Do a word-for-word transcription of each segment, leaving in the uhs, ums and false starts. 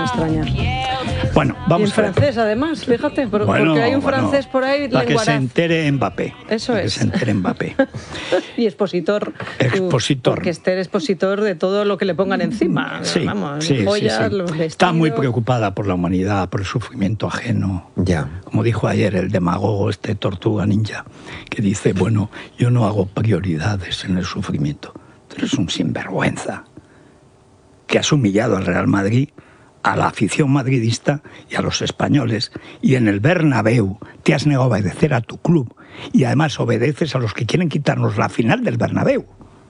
extrañar. Bueno, vamos y en a ver. francés, además, fíjate, por, Bueno, porque hay un bueno, francés por ahí para que se lenguaraz. entere Mbappé. Eso para es. Que se entere Mbappé. Y expositor. Expositor. Porque Esther es expositor de todo lo que le pongan encima. Sí, Vamos, sí, joyas, sí, sí. los vestidos. Está muy preocupada por la humanidad, por el sufrimiento ajeno. Ya. Como dijo ayer el demagogo, este Tortuga Ninja, que dice, bueno, yo no hago prioridades en el sufrimiento. Tú eres un sinvergüenza que has humillado al Real Madrid, a la afición madridista y a los españoles. Y en el Bernabéu te has negado a obedecer a tu club. Y además obedeces a los que quieren quitarnos la final del Bernabéu.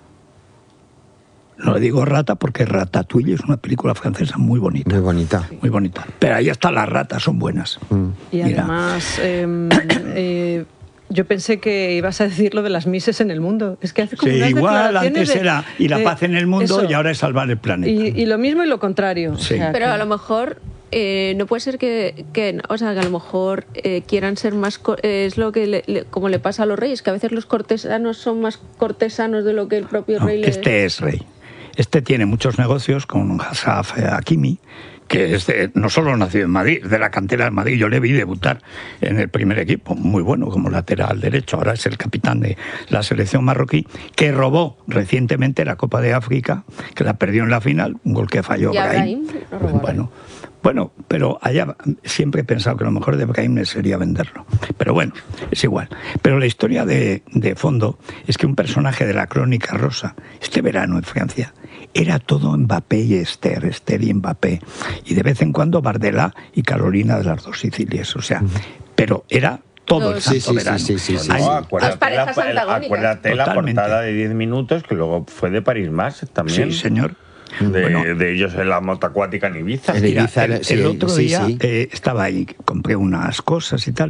No le digo rata porque Ratatouille es una película francesa muy bonita. Muy bonita. Muy bonita. Pero ahí están las ratas, son buenas. Mm. Y Mira. además, eh, eh, yo pensé que ibas a decir lo de las mises en el mundo. Es que hace como Sí, unas igual declaraciones antes de- era y la de- paz en el mundo eso. y ahora es salvar el planeta. Y, y lo mismo y lo contrario. Sí. O sea, Pero que- a lo mejor eh, no puede ser que, que, o sea, que a lo mejor eh, quieran ser más, co- eh, es lo que le- le- como le pasa a los reyes, que a veces los cortesanos son más cortesanos de lo que el propio No, rey le... este es rey. Este tiene muchos negocios con Ashraf Hakimi, que es de- no solo nacido en Madrid, de la cantera de Madrid. Yo le vi debutar en el primer equipo, muy bueno como lateral derecho. Ahora es el capitán de la selección marroquí, que robó recientemente la Copa de África, que la perdió en la final, un gol que falló Y Brahim. Brahim lo robó. Bueno, bueno, pero allá siempre he pensado que lo mejor de Brahim sería venderlo. Pero bueno, es igual. Pero la historia de, de fondo es que un personaje de la Crónica Rosa, este verano en Francia, era todo Mbappé y Esther, Esther y Mbappé. Y de vez en cuando Bardella y Carolina de las dos Sicilias. O sea, pero era todo el Sí, santo sí, verano. sí, sí, sí, Ahí- sí. No, acuérdate, parejas la, antagónicas. acuérdate la Totalmente. portada de diez minutos que luego fue de París Más también. Sí, señor. De, Bueno. de ellos en la moto acuática en Ibiza. En Mira, Ibiza, el, sí, el otro sí, día sí. eh, estaba ahí, compré unas cosas y tal,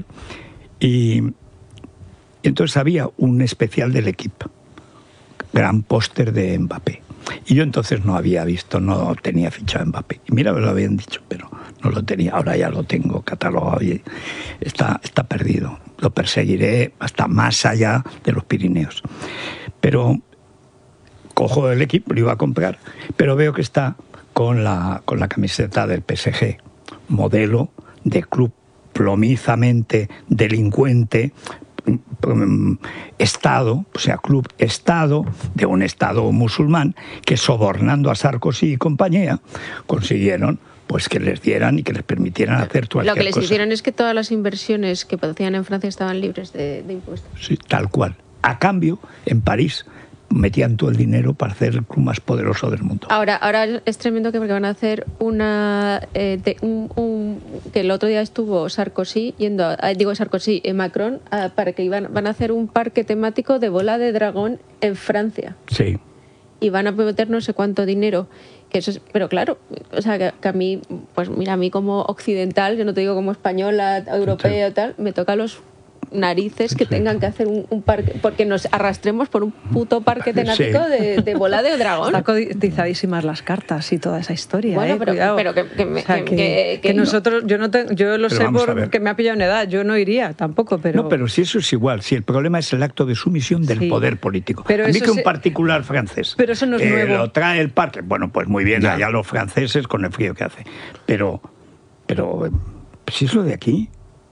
y, y entonces había un especial del equipo, gran póster de Mbappé. Y yo entonces no había visto, no tenía fichado Mbappé. Y mira, me lo habían dicho, pero no lo tenía. Ahora ya lo tengo catalogado y está, está perdido. Lo perseguiré hasta más allá de los Pirineos. Pero cojo el equipo, lo iba a comprar, pero veo que está con la, con la camiseta del P S G, modelo de club plomizamente delincuente, mm, Estado, o sea, club Estado, de un Estado musulmán, que sobornando a Sarkozy y compañía, consiguieron pues que les dieran y que les permitieran hacer cualquier Lo que les cosa. hicieron es que todas las inversiones que hacían en Francia estaban libres de, de impuestos. Sí, tal cual. A cambio, en París metían todo el dinero para hacer el club más poderoso del mundo. Ahora, ahora es tremendo que porque van a hacer una eh, de- un, un- que el otro día estuvo Sarkozy yendo, a, digo Sarkozy, eh, Macron, a- para que iban, van a hacer un parque temático de bola de dragón en Francia Sí. y van a meter no sé cuánto dinero. Que eso es, pero claro, o sea, que, que a mí, pues mira, a mí como occidental, yo no te digo como española, europea, tal, me toca los narices que tengan que hacer un, un parque, porque nos arrastremos por un puto parque temático Sí. de, de bola de dragón. Están cotizadísimas las cartas y toda esa historia. Bueno, eh, pero- cuidado. pero que- que me- O sea, que- que- que no. nosotros, yo no te- yo lo Pero sé vamos a ver. porque me ha pillado en edad. Yo no iría tampoco, pero. No, pero si eso es igual, si el problema es el acto de sumisión del Sí. poder político. Pero a mí eso que un se- particular francés Pero eso no es eh, nuevo. lo trae el parque, bueno, pues muy bien, Ya. allá los franceses con el frío que hace. Pero, pero, eh, si es lo de aquí,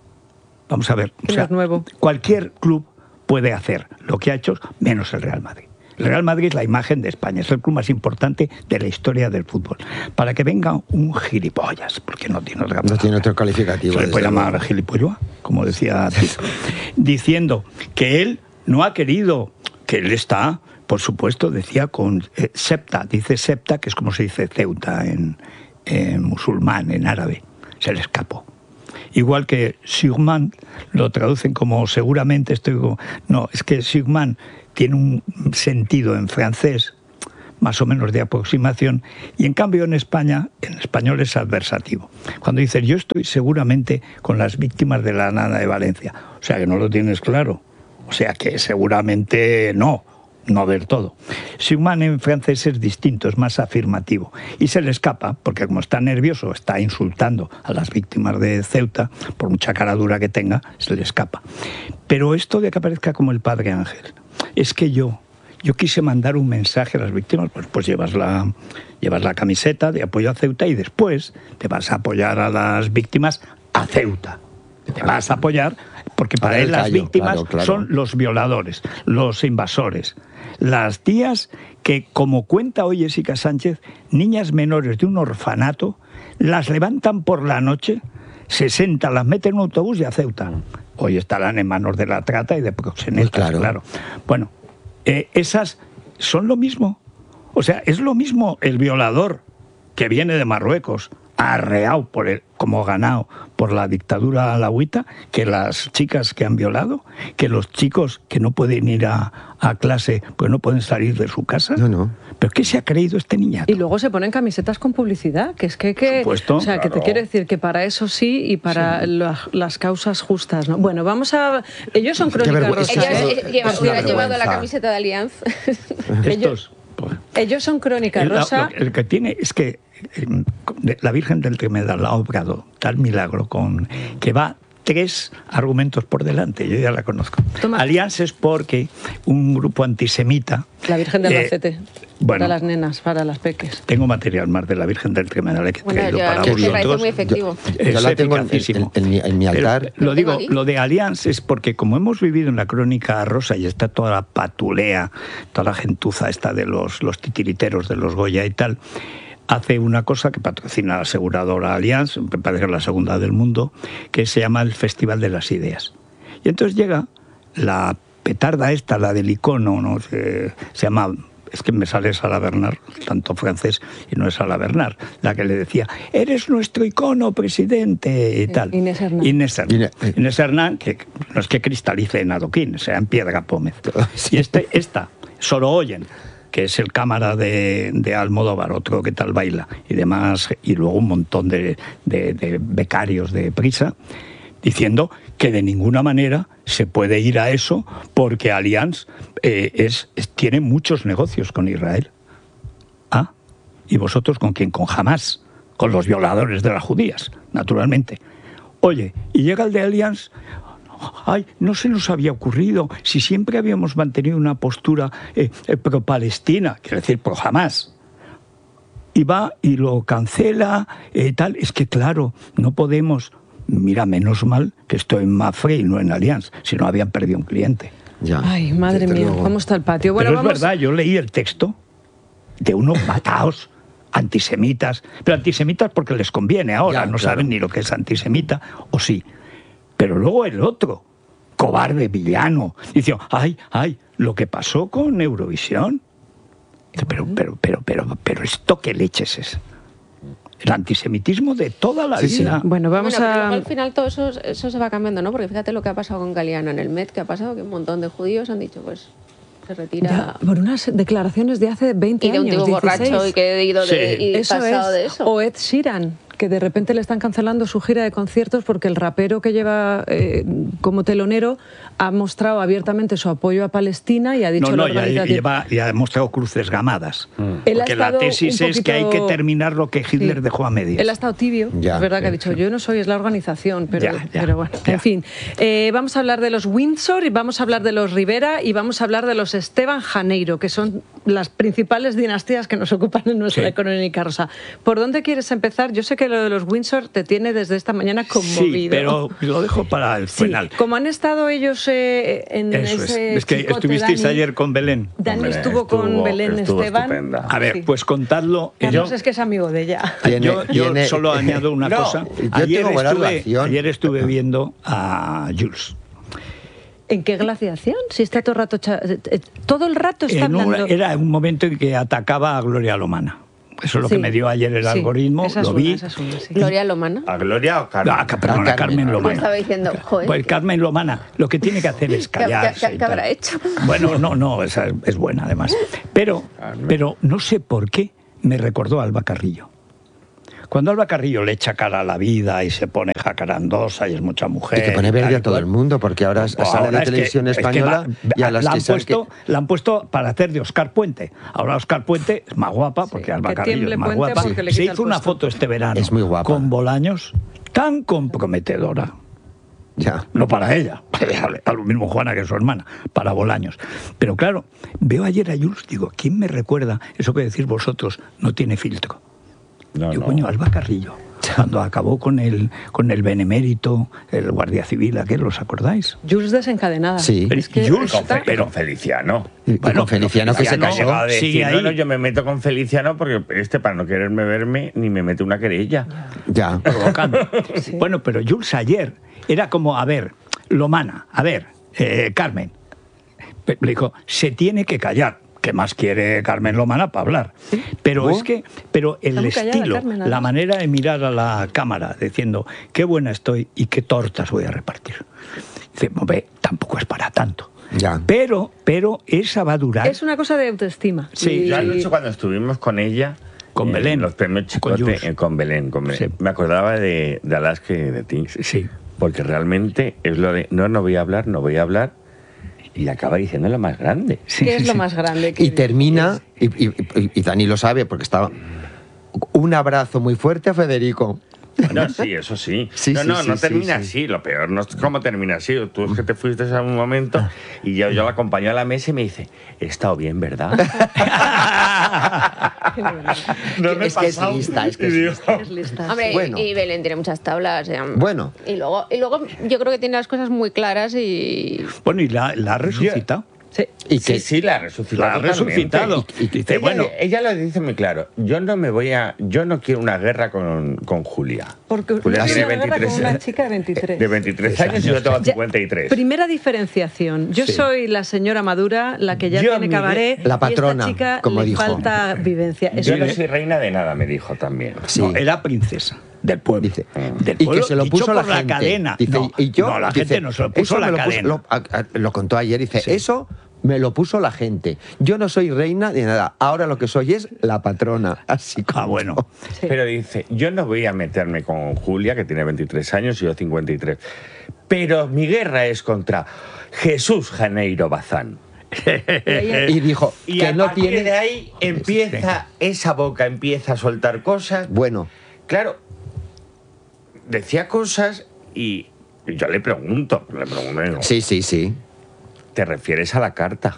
vamos a ver. o Que no sea, es nuevo. Cualquier club puede hacer lo que ha hecho, menos el Real Madrid. El Real Madrid es la imagen de España, es el club más importante de la historia del fútbol. Para que venga un gilipollas, porque no tiene otra No palabra. tiene otro calificativo. Se le desde puede llamar luego. gilipolloa, como decía Tito, diciendo que él no ha querido, que él está, por supuesto, decía con eh, septa, dice septa, que es como se dice Ceuta en, en musulmán, en árabe, se le escapó. Igual que sûrement lo traducen como seguramente, estoy como, no, es que sûrement tiene un sentido en francés más o menos de aproximación, y en cambio en España, en español es adversativo. Cuando dices, yo estoy seguramente con las víctimas de la nana de Valencia, o sea que no lo tienes claro, o sea que seguramente no, no del todo. Sûrement en francés es distinto, es más afirmativo, y se le escapa, porque como está nervioso, está insultando a las víctimas de Ceuta, por mucha cara dura que tenga, se le escapa. Pero esto de que aparezca como el Padre Ángel, es que yo, yo quise mandar un mensaje a las víctimas, pues, pues llevas la, llevas la camiseta de apoyo a Ceuta y después te vas a apoyar a las víctimas a Ceuta. Te vas a apoyar porque para él las víctimas claro, claro. son los violadores, los invasores. Las tías que, como cuenta hoy Jessica Sánchez, niñas menores de un orfanato, las levantan por la noche, sesenta, las meten en un autobús y a Ceuta. Hoy estarán en manos de la trata y de proxenetas, claro. claro. Bueno, eh, esas son lo mismo. O sea, es lo mismo el violador que viene de Marruecos, arreado por el, como ganado por la dictadura alauita, que las chicas que han violado, que los chicos que no pueden ir a, a clase, pues no pueden salir de su casa. No, no. ¿Pero qué se ha creído este niñato? Y luego se ponen camisetas con publicidad, que es que... que Supuesto, o sea, que claro. te quiero decir que para eso sí y para Sí. la- las causas justas, ¿no? Bueno, vamos a... Ellos son Qué crónicas vergüenza. rosas. Ella Eso- ¿eh? eh, lleva- es una hubiera llevado la vergüenza. camiseta de Allianz. Estos, pues, Ellos son crónica el, rosa. lo- el que tiene es que eh, la Virgen del Tremedal ha obrado tal milagro con que va tres argumentos por delante, yo ya la conozco. Toma. Alianza es porque un grupo antisemita... La Virgen de eh, Albacete. bueno. Para las nenas, para las peques. Tengo material más de la Virgen del Tremedal que he Bueno, traído ya, para que me vosotros. parece muy efectivo. Es Yo la tengo en- eficacísimo. en- en mi- en mi Pero altar. lo ¿Lo digo, tengo aquí? lo de Allianz es porque como hemos vivido en la crónica rosa y está toda la patulea, toda la gentuza esta de los, los titiriteros de los Goya y tal, hace una cosa que patrocina la aseguradora Allianz, me parece que es la segunda del mundo, que se llama el Festival de las Ideas. Y entonces llega la petarda esta, la del icono, ¿no? se, se llama... Es que me sale Sala Bernard, tanto francés, y no es Sala Bernard, la que le decía, eres nuestro icono, presidente, y tal. Inés Hernán. Inés Hernán. Inés- Inés Hernán, que no es que cristalice en adoquín, sea en piedra pómez. Y este, esta, Sorogoyen, que es el cámara de, de Almodóvar, otro que tal baila, y demás, y luego un montón de, de, de becarios de Prisa, diciendo que de ninguna manera se puede ir a eso porque Allianz eh, es, es- tiene muchos negocios con Israel. ¿Ah? ¿Y vosotros con quién? Con Hamás, con los violadores de las judías, naturalmente. Oye, y llega el de Allianz... Ay, no se nos había ocurrido, si siempre habíamos mantenido una postura eh, eh, pro-palestina, quiero decir, pro-Hamás. Y va y lo cancela, eh, tal. Es que claro, no podemos... Mira, menos mal que estoy en Mafre y no en Allianz, si no habían perdido un cliente. Ya, Ay, madre desde mía, luego. ¿cómo está el patio? Bueno, Pero es vamos... verdad, yo leí el texto de unos mataos antisemitas, pero antisemitas porque les conviene ahora, Ya, no claro. saben ni lo que es antisemita, o sí. Pero luego el otro, cobarde, villano, dice, ay, ay, lo que pasó con Eurovisión. Dice, pero, pero, pero, pero, pero esto qué leches es. El antisemitismo de toda la Sí, sí. vida. Bueno, vamos Bueno, pero a... luego al final todo eso, eso se va cambiando, ¿no? Porque fíjate lo que ha pasado con Galeano en el Met, que ha pasado que un montón de judíos han dicho, pues, se retira... Ya, por unas declaraciones de hace veinte Y de un años, tipo borracho dieciséis. y que he ido de, Sí. y Eso pasado es. de eso. O Ed Sheeran, que de repente le están cancelando su gira de conciertos porque el rapero que lleva eh, como telonero ha mostrado abiertamente su apoyo a Palestina y ha dicho No, no, la y ha, organización... lleva, y ha mostrado cruces gamadas. Él ha Porque la estado tesis un es que hay que poquito- terminar lo que Hitler Sí. dejó a medias. Él ha estado tibio, Ya, es verdad que ha sí, dicho, sí. yo no soy, es la organización, pero, Ya, ya, pero bueno, ya. en fin. Eh, vamos a hablar de los Windsor y vamos a hablar de los Rivera y vamos a hablar de los Esteban Janeiro, que son las principales dinastías que nos ocupan en nuestra Sí. economía rosa. ¿Por dónde quieres empezar? Yo sé que lo de los Windsor te tiene desde esta mañana conmovido. Sí, pero lo dejo para el Sí, final. como han estado ellos eh, en Eso ese es. Es que chicote, estuvisteis Dani, ayer con Belén. Dani Hombre, estuvo, con estuvo- Belén estuvo Esteban. estupenda. A ver, Sí. pues contadlo. Carlos Yo- es que es amigo de ella. Tiene- yo yo tiene- solo añado una No, cosa. yo Ayer tengo buena estuve, relación. ayer estuve viendo a Jules. ¿En qué glaciación? Si está todo el rato... cha- eh, Todo el rato está En un- hablando... era un momento en que atacaba a Gloria Lomana. Eso es lo Sí. que me dio ayer el Sí, algoritmo, esa es lo una, vi. esa es una, sí. Gloria Lomana. ¿A Gloria o Carmen? Ah, ca- perdona, A Carmen. Carmen Yo Lomana. estaba diciendo, joder, Pues Carmen Lomana, lo que tiene que hacer es ¿qué, qué- callarse. qué- y qué habrá tal. hecho? Bueno, no, no, esa es, es buena además. Pero, Carmen. pero no sé por qué me recordó a Alba Carrillo. Cuando Alba Carrillo le echa cara a la vida y se pone jacarandosa y es mucha mujer. Y que pone y tal verde y a todo cual. el mundo, porque ahora Pues sale ahora de es que- televisión es que española va- y a las la, que han sale puesto, que- la han puesto para hacer de Oscar Puente. Ahora Oscar Puente es más guapa, porque Sí, Alba que Carrillo tiemble es más Puente guapa. porque le Se quita el hizo una puesto. foto este verano Es muy guapa. con Bolaños tan comprometedora. Ya. No para ella, a lo mismo Juana que su hermana, para Bolaños. Pero claro, veo ayer a Jules, digo, ¿quién me recuerda eso que decís vosotros no tiene filtro? No, Digo, no. coño, Alba Carrillo, cuando acabó con el, con el benemérito, el guardia civil, aquel, ¿os acordáis? Jules desencadenada. Sí. Es que Jules, Con, está- Fe- pero con Feliciano. Y, y Bueno, con Feliciano que se Feliciano ha casó. llegado a decir, Sigue ahí. no, no, yo me meto con Feliciano porque este, para no quererme verme, ni me mete una querella. Ya. Provocando. Sí. Bueno, pero Jules ayer era como, a ver, Lomana, a ver, eh, Carmen, Pe- le dijo, se tiene que callar. ¿Qué más quiere Carmen Lomana para hablar? Pero ¿Oh? es que, pero el Está muy callada, estilo, Carmen, la además. manera de mirar a la cámara diciendo, qué buena estoy y qué tortas voy a repartir. Dice, ve, tampoco es para tanto. Ya. Pero, pero esa va a durar. Es una cosa de autoestima. Sí, Y- Yo anoche cuando estuvimos con ella... Con en Belén. Los premios Con Chicote, Jules. eh, con Belén, con Belén. Sí. Me acordaba de, de Alaska y de ti. Sí. Porque realmente es lo de, no, no voy a hablar, no voy a hablar. Y acaba diciendo lo más grande. Sí, ¿Qué es sí, lo sí. más grande? Que Y termina, y, y, y- y Dani lo sabe porque estaba... Un abrazo muy fuerte a Federico. No, sí, eso sí. Sí, no, sí, no, sí, no sí, termina sí. así. Lo peor no es cómo termina así. Tú es que te fuiste a un momento y yo, yo la acompañé a la mesa y me dice, he estado bien, ¿verdad? No me he Es que es pasado. lista, es que Y es digo, lista. es lista. Hombre, y- Bueno. y Belén tiene muchas tablas. eh. Bueno. Y luego, y luego yo creo que tiene las cosas muy claras y... Bueno, y la, la ha resucitado. Sí. Y Sí, que, sí, la ha resucitado. La ha totalmente. resucitado. Y- y- Dice, ella, bueno. ella lo dice muy claro. Yo no me voy a. Yo no quiero una guerra con, con Julia. Porque Julia yo tiene tengo una guerra veintitrés con una años. chica de veintitrés. De veintitrés años y yo tengo Ya, cincuenta y tres. Primera diferenciación. Yo Sí. soy la señora madura, la que ya Yo, tiene Miguel- cabaret. La patrona, y esta chica como le dijo. falta vivencia. Eso Yo no es- soy reina de nada, me dijo también. Sí. No, era princesa del pueblo. Dice, Del y que pueblo, se lo dicho puso la por la gente. cadena. Dice, no, y yo, no, la dice, gente no se lo puso eso la me lo puso- cadena. lo- a- a- lo contó ayer, dice, Sí. eso me lo puso la gente. Yo no soy reina de nada. Ahora lo que soy es la patrona. Así como. Ah, bueno. Sí. Pero dice, yo no voy a meterme con Julia, que tiene veintitrés años y yo cincuenta y tres. Pero mi guerra es contra Jesús Janeiro Bazán. Y dijo Y que a no partir tiene. de ahí empieza, esa boca empieza a soltar cosas. Bueno, Claro, decía cosas y yo le pregunto, le pregunto, digo, sí, sí, sí. ¿te refieres a la carta?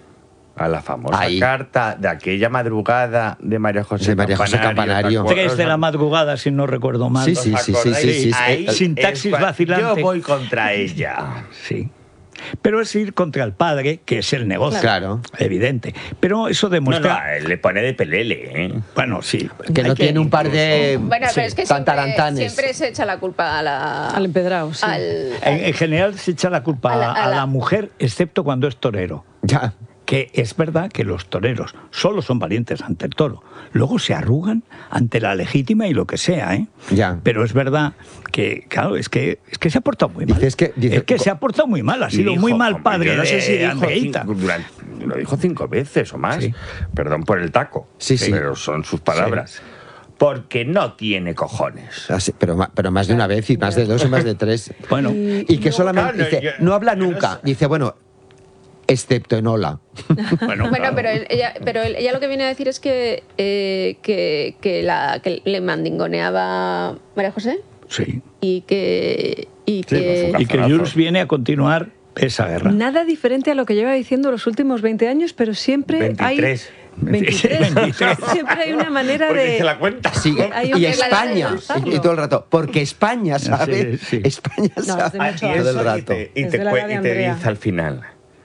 A la famosa Ahí. carta de aquella madrugada de María José De María José Campanario. ¿te acuerdas? Tres de la madrugada, si no recuerdo mal. Sí, ¿Os sí, sí, sí, acordáis? sí, sí, sí. Ahí Eh, sintaxis es cua- vacilante. Yo voy contra ella. Sí. Pero es ir contra el padre, que es el negocio. Claro. Evidente. Pero eso No, no, demuestra. a él le pone de pelele, ¿eh? Bueno, sí. Que Hay no tiene un par de. Bueno, Sí, pero es que siempre, tantarantanes. siempre se echa la culpa a la... Al empedrado, sí. al- En, en general se echa la culpa A la- a, a la, la- mujer, excepto cuando es torero. Ya. Que es verdad que los toreros solo son valientes ante el toro. Luego se arrugan ante la legítima y lo que sea, ¿eh? Ya. Pero es verdad que, claro, es que, es que se ha portado muy mal. Dice, es que- dice- es que se ha portado muy mal. Ha Y sido dijo, muy mal hombre, padre yo no sé de si dijo Andreita. cinco- durante- lo dijo cinco veces o más. Sí. Perdón por el taco. Sí, sí. Pero son sus palabras. Porque no tiene cojones. Así, pero, ma- pero más de una vez y más de dos y más de tres. Bueno, Y que solamente Claro, dice, yo- no habla yo no nunca. sé. Dice, bueno, excepto en hola. bueno, Bueno, claro. pero él- ella, pero él- ella lo que viene a decir es que, eh, que, que, la, que le mandingoneaba María José Sí. y que... Y Sí, que con su Y que Cazonazo. Jules viene a continuar esa guerra. Nada diferente a lo que lleva diciendo los últimos veinte años, pero siempre veintitrés. hay... veintitrés. veintitrés. Siempre hay una manera Porque de... se la cuenta. Sí, Hay y una España. manera de Y, y todo el rato. Porque España sabe. Sí, sí. España No, sabe. es de Ah, mucho y antes. todo el eso, y rato. te, y Es te de la cue- edad de y te Andrea. dice al final,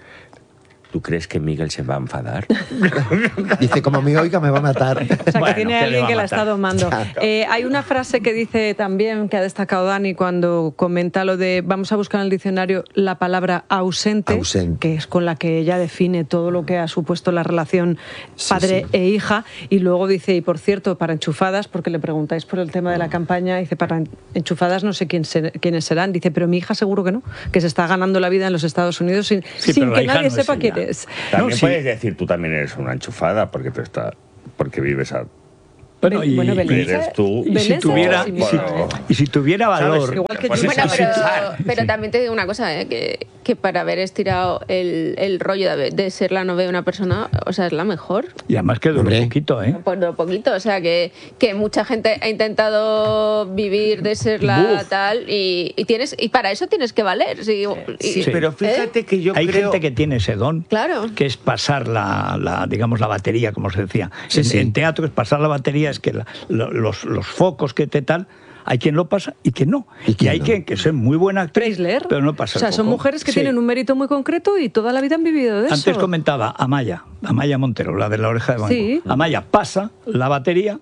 ¿tú crees que Miguel se va a enfadar? Dice, como me oiga, me va a matar. O sea, que Bueno, tiene ¿qué le alguien va que a la matar? está domando. Claro. Eh, hay una frase que dice también, que ha destacado Dani cuando comenta lo de vamos a buscar en el diccionario la palabra ausente, Ausente. que es con la que ella define todo lo que ha supuesto la relación Sí, padre sí. e hija. Y luego dice, y por cierto, para enchufadas, porque le preguntáis por el tema de la campaña, dice, para enchufadas no sé quién ser- quiénes serán. Dice, pero mi hija seguro que no, que se está ganando la vida en los Estados Unidos sin, Sí, sin pero la que hija nadie no es sepa ella. quién es. También No, sí. puedes decir, tú también eres una enchufada porque te está, porque vives a... Bueno, y, Bueno, y- Belén eres tú. y si Belén tuviera, sí y misma, si, ¿eh? y si tuviera valor, ¿Sabes? Igual que Pues yo. eso Bueno, es pero, pensar. pero Sí. también te digo una cosa, ¿eh? que, que para haber estirado el, el rollo de, de ser la novia de una persona, o sea, es la mejor. Y además que duró un poquito, ¿eh? Pues lo poquito, o sea, que, que mucha gente ha intentado vivir de ser la Buf. tal y, y tienes y para eso tienes que valer. Sí, y- Sí, Sí. pero fíjate que yo Hay creo... gente que tiene ese don, Claro. que es pasar la, la, digamos, la batería, como se decía. Sí, en, sí. en teatro es pasar la batería, es que la- lo- los, los focos que te tal, hay quien lo pasa y quien no. Y Y, quien hay no. quien que es muy buena actriz, Preisler. pero no pasa O sea, el son foco. mujeres que Sí. tienen un mérito muy concreto y toda la vida han vivido de eso. Antes comentaba Amaya, Amaya Montero, la de la oreja de banco. Sí. Amaya pasa la batería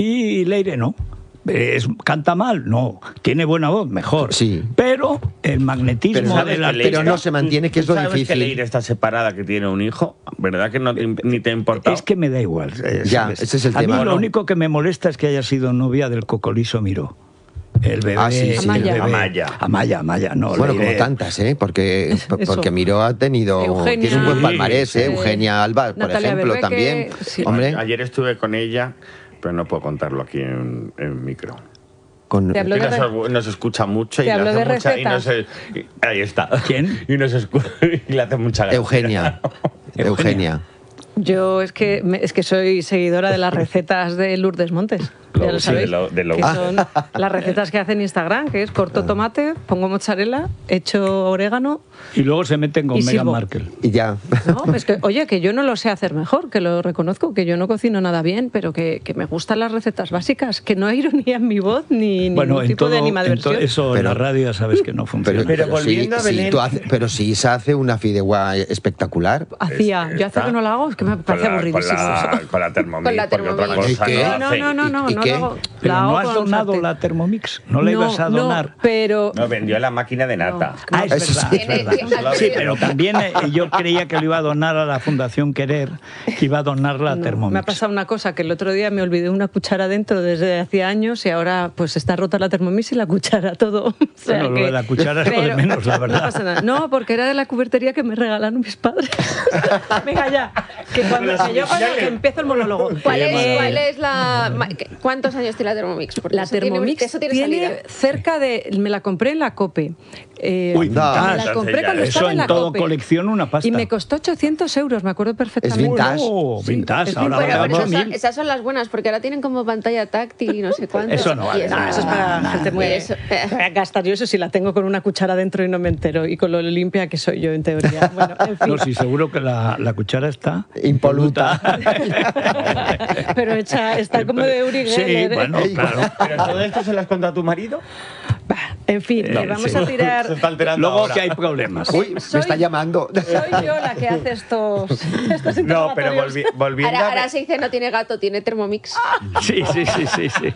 y Leire no. Es, ¿Canta mal? No. ¿Tiene buena voz? Mejor. Sí. Pero el Pero magnetismo sabes de que la Leire- Pero no se mantiene, que es lo ¿Sabes difícil. que Leire está separada, que tiene un hijo? ¿Verdad que no te- ni te ha importado? Es que me da igual. eh, Ya, ¿sabes? ese es el A tema, mí lo ¿no? único que me molesta es que haya sido novia del Cocolizo Miró. El bebé. Ah, sí, sí. el Amaya. bebé. Amaya. Amaya, Amaya, no. Bueno, como Leire. tantas, ¿eh? Porque, Eso. porque Miró ha tenido... Eugenia. Tiene un buen Sí, palmarés, ¿eh? sí. Eugenia Alba, por Natalia ejemplo, Berbeque, también. sí. Hombre, Ayer estuve con ella, pero no puedo contarlo aquí en, en micro. con... Te habló Que de nos, re- nos escucha mucho y ¿Te le habló hace de mucha... Y nos, recetas? y- ahí está. ¿Quién? Y, nos escu- y le hace mucha gracia. Eugenia. Eugenia. Yo es que me- es que soy seguidora de las recetas de Lourdes Montes. Ya Lo- lo sí, sabéis. de lo- de lo- que Ah. son las recetas que hace en Instagram, que es corto tomate, pongo mozzarella, echo orégano. Y luego se meten con Y Meghan sirvo. Markle. Y ya. No, es que, oye, que yo no lo sé hacer mejor, que lo reconozco, que yo no cocino nada bien, pero que, que me gustan las recetas básicas, que no hay ironía en mi voz ni Bueno, ningún en tipo todo, de en to- animadversión. eso Pero- en la radio ya sabes que no funciona. Pero volviendo a sí, Belén- tú hace- pero sí se hace una fideuá espectacular. Hacía, yo hace Está que no lo hago, es que me con parece la- aburridísimo. Con la, con la Thermomix, Con la porque otra Thermomix. cosa ¿Y qué? no No, hace. no, no, no, ¿Y no qué? lo hago. Pero la no hago has con un donado sartén. la Thermomix, no la ibas a no, donar. pero No, vendió la máquina de nata. Ah, es Eso verdad, sí. es verdad. Tiene- Sí, pero también eh, yo creía que lo iba a donar a la Fundación Querer, que iba a donar la no, Thermomix. me ha pasado una cosa, que el otro día me olvidé una cuchara dentro desde hacía años y ahora pues está rota la Thermomix y la cuchara, todo. O sea Bueno, lo que- de la cuchara es lo de pero- menos, la verdad. No pasa nada. No, porque era de la cubertería que me regalaron mis padres. Venga ya, que cuando que yo cuando que empiezo el monólogo. ¿Cuál es, Eh, cuál es la ma- qué- ¿Cuántos años tiene la Thermomix? Porque La eso tiene- Thermomix eso tiene, tiene, salida. cerca de... Me la compré en la COPE. Eh, Uy, me vintage. la compré cuando Eso estaba en en la todo COPE. colección una pasta. Y me costó ochocientos euros, me acuerdo perfectamente. Es vintage. Oh, vintage, es ahora vintage. Bueno, vale pero ocho esas, son, mil. esas son las buenas, porque ahora tienen como pantalla táctil y no sé cuánto. Eso no vale Y nada. Eso es para Nah, gente muy... nah. Eso, eh. Voy a gastar yo eso si la tengo con una cuchara dentro y no me entero. Y con lo limpia que soy yo, en teoría. Bueno, en fin. No, sí, seguro que la, la cuchara está Impoluta. Pero hecha, está como de Uri Sí, Geller, ¿eh? bueno, claro. ¿Pero todo esto se lo has contado a tu marido? En fin, Eh, que vamos sí. a tirar... Se está alterando Luego ahora. que hay problemas. Uy, me Soy- está llamando. Soy yo la que hace estos, estos No, pero interrogatorios. volvi- volviendo Ahora, a... ahora se dice no tiene gato, tiene Thermomix. Sí, sí, sí, sí, sí.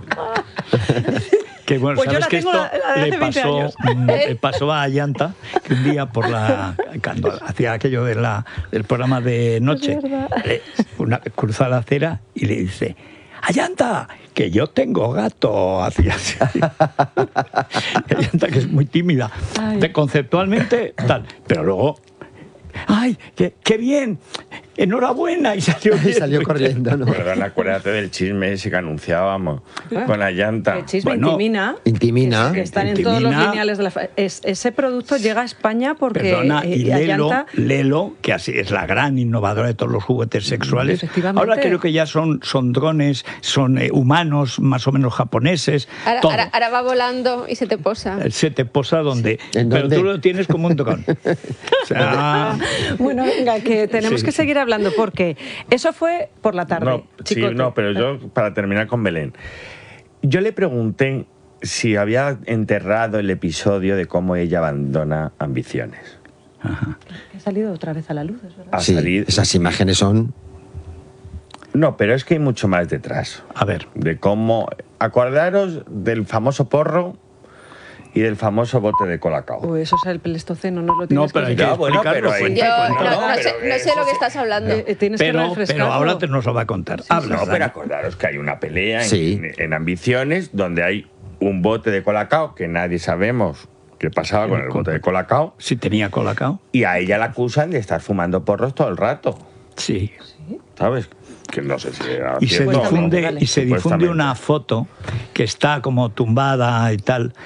Que bueno, Pues yo sabes la que tengo esto la- la de le hace veinte pasó, años. mm, le pasó a Ayanta, que un día por la cuando hacía aquello de la, del programa de noche, Es verdad. le- una, cruza la acera y le dice: Ayanta, que yo tengo gato. Hacía así. Ayanta, que es muy tímida. Ay. De, conceptualmente, tal. Pero luego, ¡ay, qué, qué bien! ¡Enhorabuena! Y salió, Y salió corriendo, ¿no? Perdón, acuérdate del chisme ese que anunciábamos con la llanta. El chisme Bueno, intimina. Intimina. Que, que están en todos los Intimina. lineales de la... fa- es- ese producto llega a España porque... Perdona, eh, y Lelo, Ayanta- Lelo, que así es la gran innovadora de todos los juguetes sexuales, Efectivamente. ahora creo que ya son, son drones, son eh, humanos más o menos japoneses, Ahora, todo. ahora, ahora va volando y se te posa. Se te posa donde, ¿En pero dónde? tú lo tienes como un dron. O sea, Bueno, venga, que tenemos Sí. que seguir hablando porque eso fue por la tarde. No, sí, Chicote. no, pero yo, para terminar con Belén, yo le pregunté si había enterrado el episodio de cómo ella abandona Ambiciones. Ha salido otra vez a la luz, es verdad. Ha Sí, salido- esas imágenes son... No, pero es que hay mucho más detrás. a ver, De cómo... Acordaros del famoso porro y del famoso bote de Colacao. O eso es el Pleistoceno, no lo tienes no, pero hay que Ya, bueno, explicarlo. pero hay- cuenta, Yo cuenta. no, no no, sé, pero no sé eso lo que sí. estás hablando. Eh, eh, tienes que Pero, refrescarlo. pero ahora te nos lo va a contar. Habla, No, pero Dani. acordaros que hay una pelea en, Sí. en Ambiciones donde hay un bote de Colacao que nadie sabemos qué pasaba con el bote de Colacao Si tenía colacao, y a ella la acusan de estar fumando porros todo el rato. sí. ¿Sabes? Que no sé si era Y se cierto o no. difunde, vale. y se difunde Supuestamente. una foto que está como tumbada y tal,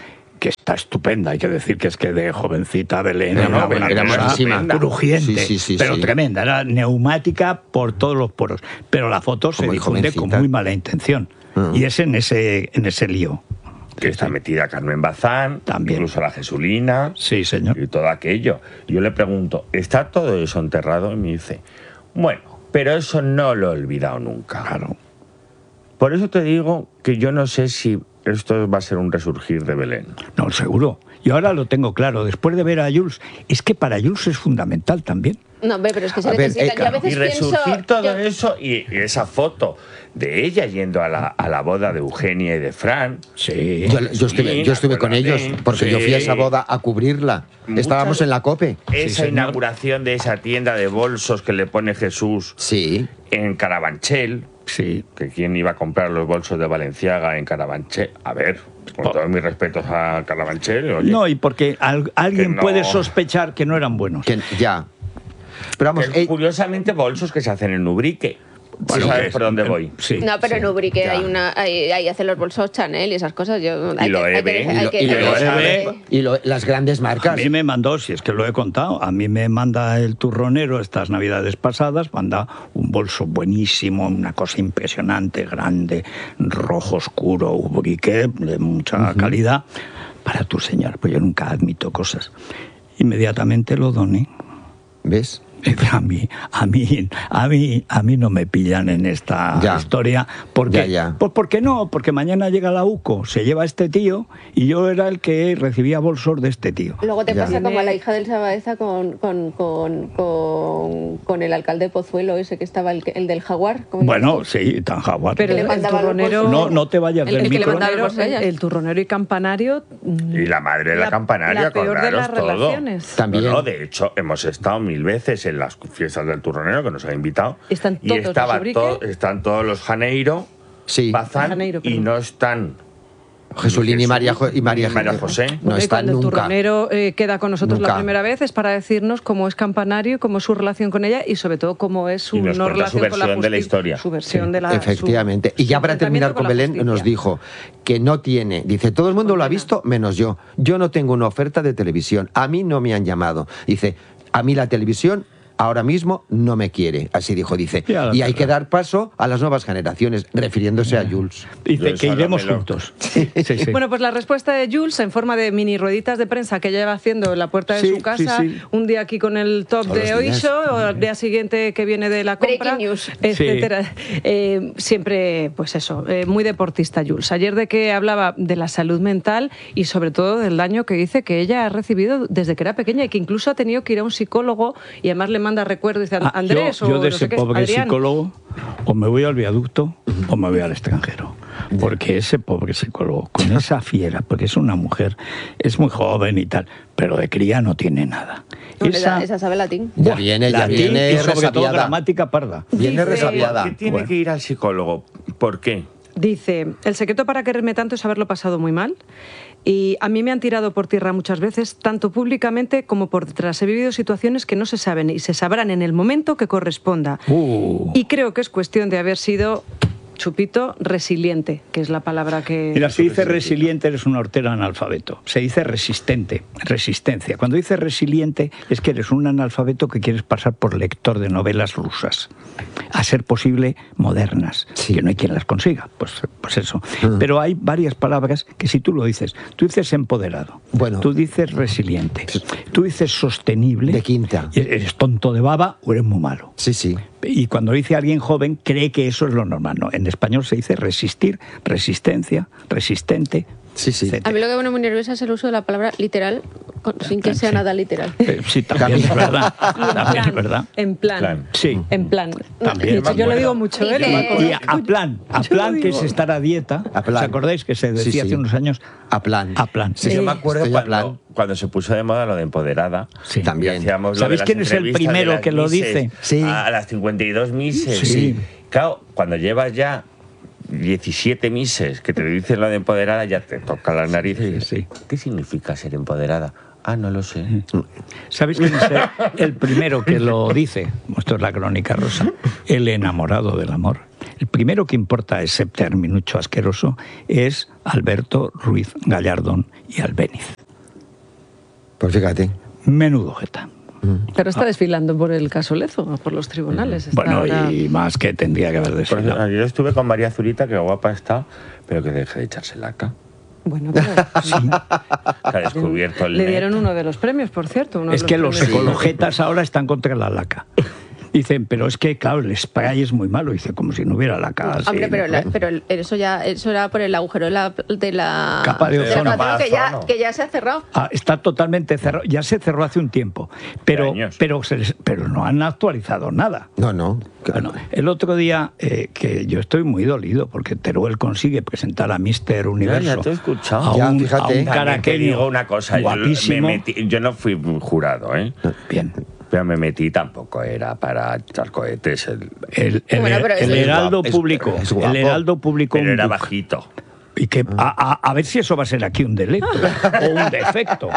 que está estupenda, hay que decir que es que de jovencita Belén era No, una, una era cosa monísima. crujiente, Sí, sí, sí, pero sí. tremenda, era neumática por todos los poros. Pero la foto se Como muy difunde con jovencita. muy mala intención. Mm. Y es en ese, en ese lío. Que está metida Carmen Bazán, También. incluso la Jesulina. Sí, señor. Y todo aquello. Yo le pregunto, ¿está todo eso enterrado? Y me dice, bueno, pero eso no lo he olvidado nunca. Claro. Por eso te digo que yo no sé si esto va a ser un resurgir de Belén. No, seguro. Y ahora lo tengo claro. Después de ver a Jules, es que para Jules es fundamental también. No, hombre, pero es que se A ver, necesita. eh, Yo a veces Y resurgir pienso. todo yo- eso y, y esa foto de ella yendo a la, a la boda de Eugenia y de Fran. Sí. Yo, yo estuve, yo estuve con ellos, acuérdate. porque yo fui a esa Sí. boda a cubrirla. Muchas- Estábamos en la COPE. Esa señor. inauguración de esa tienda de bolsos que le pone Jesús Sí. en Carabanchel. Sí. Que quién iba a comprar los bolsos de Balenciaga en Carabanchel. A ver, con Po- todos mis respetos a Carabanchel. Oye, No, y porque al- alguien Que no. puede sospechar que no eran buenos. Que, ya. Pero vamos, que, eh, curiosamente, bolsos que se hacen en Ubrique. Bueno, ¿Sabes que- por dónde voy? Sí. No, pero sí. en Ubrique ya. hay una. Ahí, ahí hacen los bolsos Chanel y esas cosas. Yo, hay lo que- hay Eve, que- y hay lo- que- y lo hay que- Eve. y lo- las grandes A marcas. mí me mandó, si es que lo he contado, a mí me manda el turronero estas navidades pasadas, manda un bolso buenísimo, una cosa impresionante, grande, rojo oscuro, ubrique, de mucha calidad, para tu señor. Pues yo nunca admito cosas. Inmediatamente lo doné. ¿Ves? A mí, a mí, a mí, a mí no me pillan en esta Ya. historia. Porque, Ya, ya. Pues ¿por qué no? Porque mañana llega la UCO, se lleva a este tío y yo era el que recibía bolsos de este tío. Luego te Ya. pasa como a la hija del Sabaeza con, con, con, con, con el alcalde de Pozuelo, ese que estaba, el, que- el del jaguar. ¿cómo Bueno, se sí, tan jaguar. Pero le el mandaba los turronero... bolsos. No, no te vayas el, del el que le micro. mandaba los Turronero, bolsos, el turronero y campanario... mm, Y la madre de la, campanaria, la peor de las acordaros todo. relaciones. También. No, no, de hecho, hemos estado mil veces en las fiestas del turronero que nos ha invitado. Están y todos los estaba Ubrique. to- están todos los Janeiro, Sí. Bazán, Janeiro, y perdón. no están Jesulín y María, Jo- y María, y María José. No Bueno, y están cuando el nunca. turronero eh, queda con nosotros Nunca. la primera vez es para decirnos cómo es campanario, cómo es su relación con ella y sobre todo cómo es su Y nos no cuenta su relación con la versión de la justicia. historia. Su versión Sí, de la... su- Efectivamente. Y ya su para terminar enfrentamiento con la Belén, justicia. nos dijo que no tiene. Dice, todo el mundo lo ha visto menos yo. Yo no tengo una oferta de televisión. A mí no me han llamado. Dice, a mí la televisión ahora mismo no me quiere. Así dijo, dice. Ya, Y hay claro. que dar paso a las nuevas generaciones, refiriéndose a Jules. Yo Dice eso que no iremos me lo- juntos. Sí, sí. Bueno, pues la respuesta de Jules en forma de mini rueditas de prensa que ella va haciendo en la puerta de Sí, su casa, sí, sí. un día aquí con el top Todos de los días. Oisho, o el día siguiente que viene de la compra, Breaking news. etcétera. Eh, siempre, pues eso, eh, muy deportista Jules. Ayer de que hablaba de la salud mental y sobre todo del daño que dice que ella ha recibido desde que era pequeña y que incluso ha tenido que ir a un psicólogo y además le manda recuerdos, dice Ah, Andrés yo, yo o de no ese sé qué, pobre Adrián. psicólogo o me voy al viaducto o me voy al extranjero. Porque ese pobre psicólogo, con esa fiera, porque es una mujer, es muy joven y tal, pero de cría no tiene nada. No, esa, esa sabe latín. Ya Buah, viene, ya latín viene y sobre todo resabiada. gramática parda. Viene Dice- resabiada. ¿Por qué tiene Bueno. que ir al psicólogo? ¿Por qué? Dice, el secreto para quererme tanto es haberlo pasado muy mal y a mí me han tirado por tierra muchas veces, tanto públicamente como por detrás. He vivido situaciones que no se saben y se sabrán en el momento que corresponda. Uh. Y creo que es cuestión de haber sido, chupito, resiliente, que es la palabra que... Mira, si dice resiliente eres un hortero analfabeto. Se dice resistente, resistencia. Cuando dice resiliente es que eres un analfabeto que quieres pasar por lector de novelas rusas. A ser posible modernas, Sí. que no hay quien las consiga. Pues, pues eso. Mm. Pero hay varias palabras que si tú lo dices, tú dices empoderado, Bueno. tú dices resiliente, tú dices sostenible. De quinta. y eres tonto de baba o eres muy malo. Sí, sí. Y cuando dice alguien joven, cree que eso es lo normal. No, en español se dice resistir, resistencia, resistente. Sí, sí. etcétera. A mí lo que me pone muy nerviosa es el uso de la palabra literal, con- sin que sea Sí. nada literal. Eh, sí, también es verdad. También es verdad. En plan. Plan. Sí. En plan. También. De hecho, yo lo Bueno. digo mucho. ¿eh? Y que- Y a, a plan, a Yo plan lo que digo. es estar a dieta. A plan. ¿Os acordáis que se decía Sí, sí. hace unos años? A plan. A plan. Sí, Yo Sí. me acuerdo Estoy a cuando, plan. cuando se puso de moda lo de empoderada. Sí. También. Y hacíamos lo ¿Sabéis de las quién es el entrevistas primero de las que lo Misses dice? Sí. A las cincuenta y dos Misses. Sí. Claro, cuando llevas ya diecisiete Misses que te dicen lo de empoderada, ya te toca las narices y dices, Sí. ¿qué significa ser empoderada? Ah, no lo sé. ¿Sabéis quién es el, el primero que lo dice? Esto es la crónica rosa. El enamorado del amor. el primero que importa ese terminucho asqueroso es Alberto Ruiz Gallardón y Albéniz. Pues fíjate. Menudo jeta. Pero está desfilando por el caso Lezo, por los tribunales. Está Bueno, ahora... y más que tendría que haber Por desfilado. ejemplo, yo estuve con María Zurita, que guapa está, pero que deje de echarse laca. Bueno, pero... Que ha descubierto el Le net. dieron uno de los premios, por cierto. uno de Es que los premios. ecologetas ahora están contra la laca. Dicen, pero es que, claro, el spray es muy malo. Dice, como si no hubiera laca. así, Hombre, pero, ¿no? la- pero el- eso ya eso era por el agujero de la, de la, Capa de del ozono. ozono que ya, Ozono. que ya se ha cerrado. Ah, está totalmente cerrado. Ya se cerró hace un tiempo. Pero, años. pero, se les- pero no han actualizado nada. No, no. Bueno, el otro día, eh, que yo estoy muy dolido porque Teruel consigue presentar a míster Universo. Ya, ya te he escuchado. A Ya, un, fíjate. a un También te caraqueño digo una cosa, yo, me guapísimo. metí- yo no fui jurado, ¿eh? Bien. Pero me metí, tampoco era para echar cohetes. El, El, el- Bueno, pero el es- Heraldo es- público. es guapo. El Heraldo público. pero un era book. bajito. Y que a, a- a ver si eso va a ser aquí un delito o un defecto.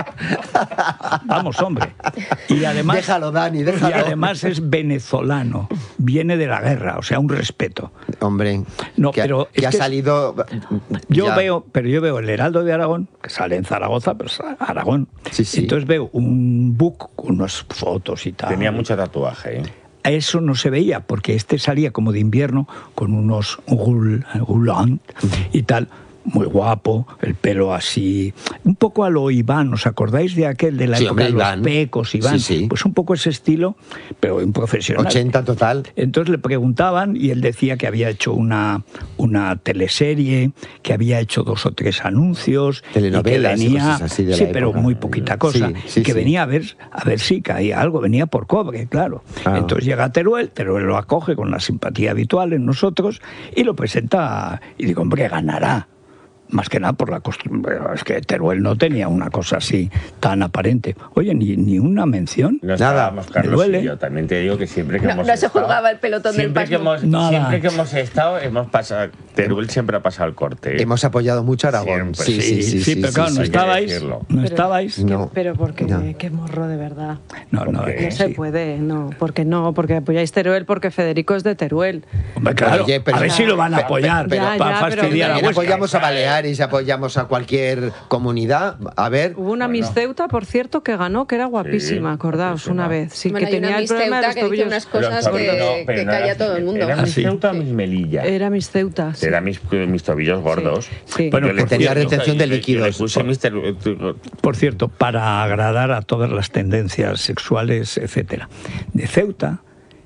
Vamos, hombre. Y además, Déjalo, Dani, déjalo. y además es venezolano. Viene de la guerra, o sea, un respeto. Hombre, No, que, pero que es ha que- salido... Yo ya. veo, pero yo veo el Heraldo de Aragón, que sale en Zaragoza, pero es Aragón. Sí, sí. Entonces veo un book con unas fotos y tal. Tenía mucho tatuaje, ¿eh? Eso no se veía, porque este salía como de invierno con unos goul- goulant y tal, muy guapo, el pelo así, un poco a lo Iván, ¿os acordáis de aquel de la Sí, época hombre, de los Iván. pecos, Iván? Sí, sí. Pues un poco ese estilo, pero un profesional. ochenta total. Entonces le preguntaban y él decía que había hecho una, una teleserie, que había hecho dos o tres anuncios. Telenovelas y y que venía, cosas así de la sí, pero época. muy poquita cosa. Sí, sí, y que sí. venía a ver, a ver si caía algo, venía por cobre, claro. Ah. Entonces llega Teruel, Teruel lo acoge con la simpatía habitual en nosotros y lo presenta y digo, hombre, ganará. Más que nada por la costumbre. Es que Teruel no tenía una cosa así tan aparente. Oye, ni, ni una mención. No Nada. estábamos, Carlos Me duele. y yo. También te digo que siempre que No- hemos no se estado... juzgaba el pelotón del siempre que pasmo. hemos, Nada. Siempre que hemos estado, hemos pasado... Teruel siempre ha pasado el corte. ¿eh? Hemos apoyado mucho a Aragón. Siempre. Sí, sí, sí. sí, pero sí, claro, sí. no hay que estabais. decirlo. No Pero- estabais. No. Pero porque No. qué morro de verdad. No, no, Porque- eh, No se sí. puede, no, porque no, porque apoyáis Teruel porque Federico es de Teruel. Hombre, claro, Oye, pero- a ver si lo van a pero- apoyar pero- para Ya, ya, pero- fastidiar a También Huesca. apoyamos a Baleares, apoyamos a cualquier comunidad. A ver, Hubo una Miss Ceuta, por cierto, que ganó, que era guapísima, acordaos, guapísima. una vez. Sí, Bueno, que hay una tenía el Miss problema de Ceuta los que dice tobillos. unas Pero- cosas pero que, no, que pero no calla era- todo el mundo. ¿Era Ah, mis sí. Ceuta o mis Melilla? Era Miss Ceuta. sí. Era mis, mis tobillos gordos. Sí. Bueno, Yo le por puse- tenía cierto, retención de yo le- yo le líquidos. puse mister Por cierto, para agradar a todas las tendencias sexuales, etcétera, de Ceuta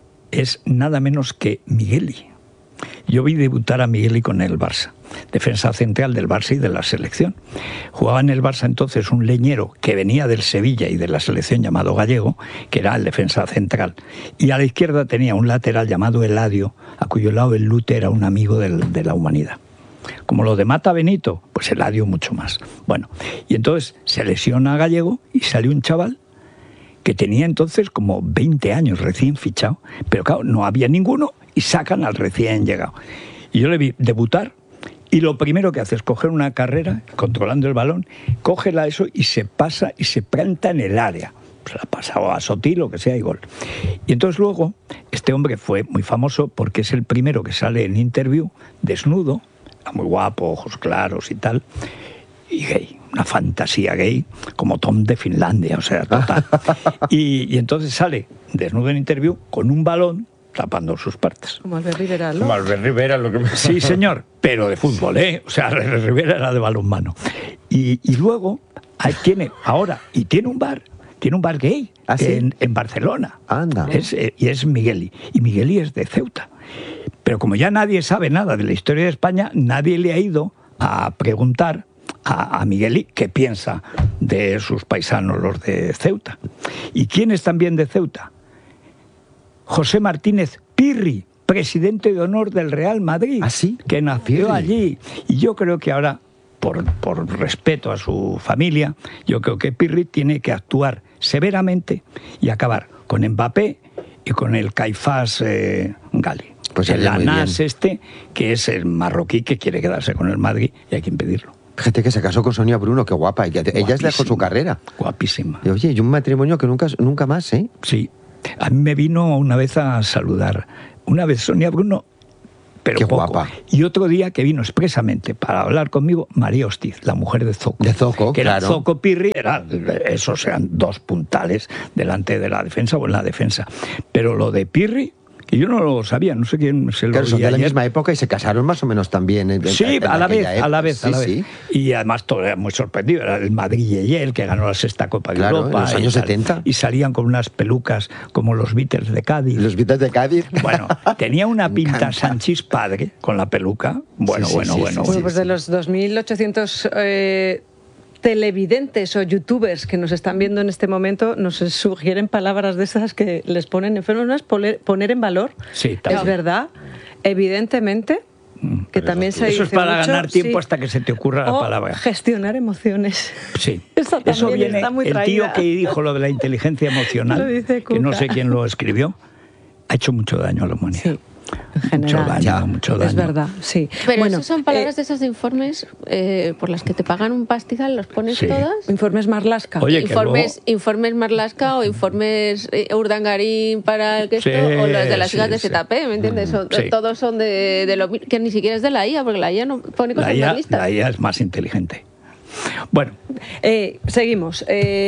es nada menos que Migueli. Yo vi debutar a Migueli con el Barça, defensa central del Barça y de la selección. Jugaba en el Barça entonces un leñero que venía del Sevilla y de la selección llamado Gallego, que era el defensa central. Y a la izquierda tenía un lateral llamado Eladio, a cuyo lado el Lute era un amigo del- de la humanidad. Como lo de Mata Benito, pues Eladio mucho más. Bueno, y entonces se lesiona a Gallego y sale un chaval que tenía entonces como veinte años recién fichado, pero claro, no había ninguno y sacan al recién llegado. Y yo le vi debutar y lo primero que hace es coger una carrera, controlando el balón, cógela eso y se pasa y se planta en el área. Se la ha pasado a Sotil, lo que sea, y gol. Y entonces luego, este hombre fue muy famoso porque es el primero que sale en interview desnudo, muy guapo, ojos claros y tal, y gay, una fantasía gay, como Tom de Finlandia, o sea, total. Y, y entonces sale desnudo en interview con un balón tapando sus partes. Como Albert Rivera, ¿no? Como Albert Rivera, lo que me... Sí, señor, pero de fútbol, ¿eh? O sea, Rivera era de balonmano. Y, y luego, ahí tiene, ahora, y tiene un bar, tiene un bar gay ¿Ah, sí? en, en Barcelona. Anda. Es, eh, y es Migueli. Y Migueli es de Ceuta. Pero como ya nadie sabe nada de la historia de España, nadie le ha ido a preguntar a, a Migueli qué piensa de sus paisanos, los de Ceuta. ¿Y quién es también de Ceuta? José Martínez Pirri, presidente de honor del Real Madrid, ¿Ah, sí? que nació Pirri. allí. Y yo creo que ahora, por, por respeto a su familia, yo creo que Pirri tiene que actuar severamente y acabar con Mbappé y con el Caifás eh, Gali. Pues el haría muy Anas bien. este, que es el marroquí que quiere quedarse con el Madrid y hay que impedirlo. Fíjate que se casó con Sonia Bruno, qué guapa. Ella, ella dejó su Guapísima, carrera. Guapísima. Y, oye, y un matrimonio que nunca, nunca más, ¿eh? Sí. A mí me vino una vez a saludar. Una vez Sonia Bruno pero Qué poco. guapa. Y otro día que vino expresamente para hablar conmigo María Hostiz, la mujer de Zoco. De Zoco, que claro. era Zoco Pirri, era, esos eran dos puntales delante de la defensa o en la defensa. Pero lo de Pirri, que yo no lo sabía, no sé quién se lo Claro, son oí de la ayer. misma época y se casaron más o menos también. En, Sí, en a la vez, aquella a la época. vez, a la Sí, vez. sí. Y además todo era muy sorprendido. Era el Madrid Yeyel, que ganó la sexta Copa de Claro, Europa. en los y años tal. setenta. Y salían con unas pelucas como los Beatles de Cádiz. Los Beatles de Cádiz. Bueno, tenía una Me pinta encanta. Sanchis padre con la peluca. Bueno, Sí, sí, bueno, sí, bueno. sí, Bueno, sí. pues de los dos mil ochocientos eh, televidentes o youtubers que nos están viendo en este momento, nos sugieren palabras de esas que les ponen enfermos. ¿No es poner, poner en valor? Sí, también. Es verdad, evidentemente, que también se Eso es dice para mucho, ganar tiempo sí. hasta que se te ocurra la O palabra. gestionar emociones. Sí, Eso también eso viene. está muy El tío traída. que dijo lo de la inteligencia Lo emocional, dice que no Cuca. sé quién lo escribió, ha hecho mucho daño a la humanidad. Sí, en Mucho general. daño, Ya, mucho daño. Es verdad, sí. Pero bueno, esas son palabras eh, de esos de informes eh, por las que te pagan un pastizal, ¿los pones Sí. todas? informes Marlaska. Oye, que informes, luego- informes Marlaska o informes eh, Urdangarín para el que esto, Sí, o los de las sí, hijas de sí. Z P, ¿me entiendes? Son- Sí. Todos son de, de lo mi- que ni siquiera es de la I A, porque la I A no pone cosas La I A, más listas. la I A es más inteligente. Bueno, Eh, seguimos,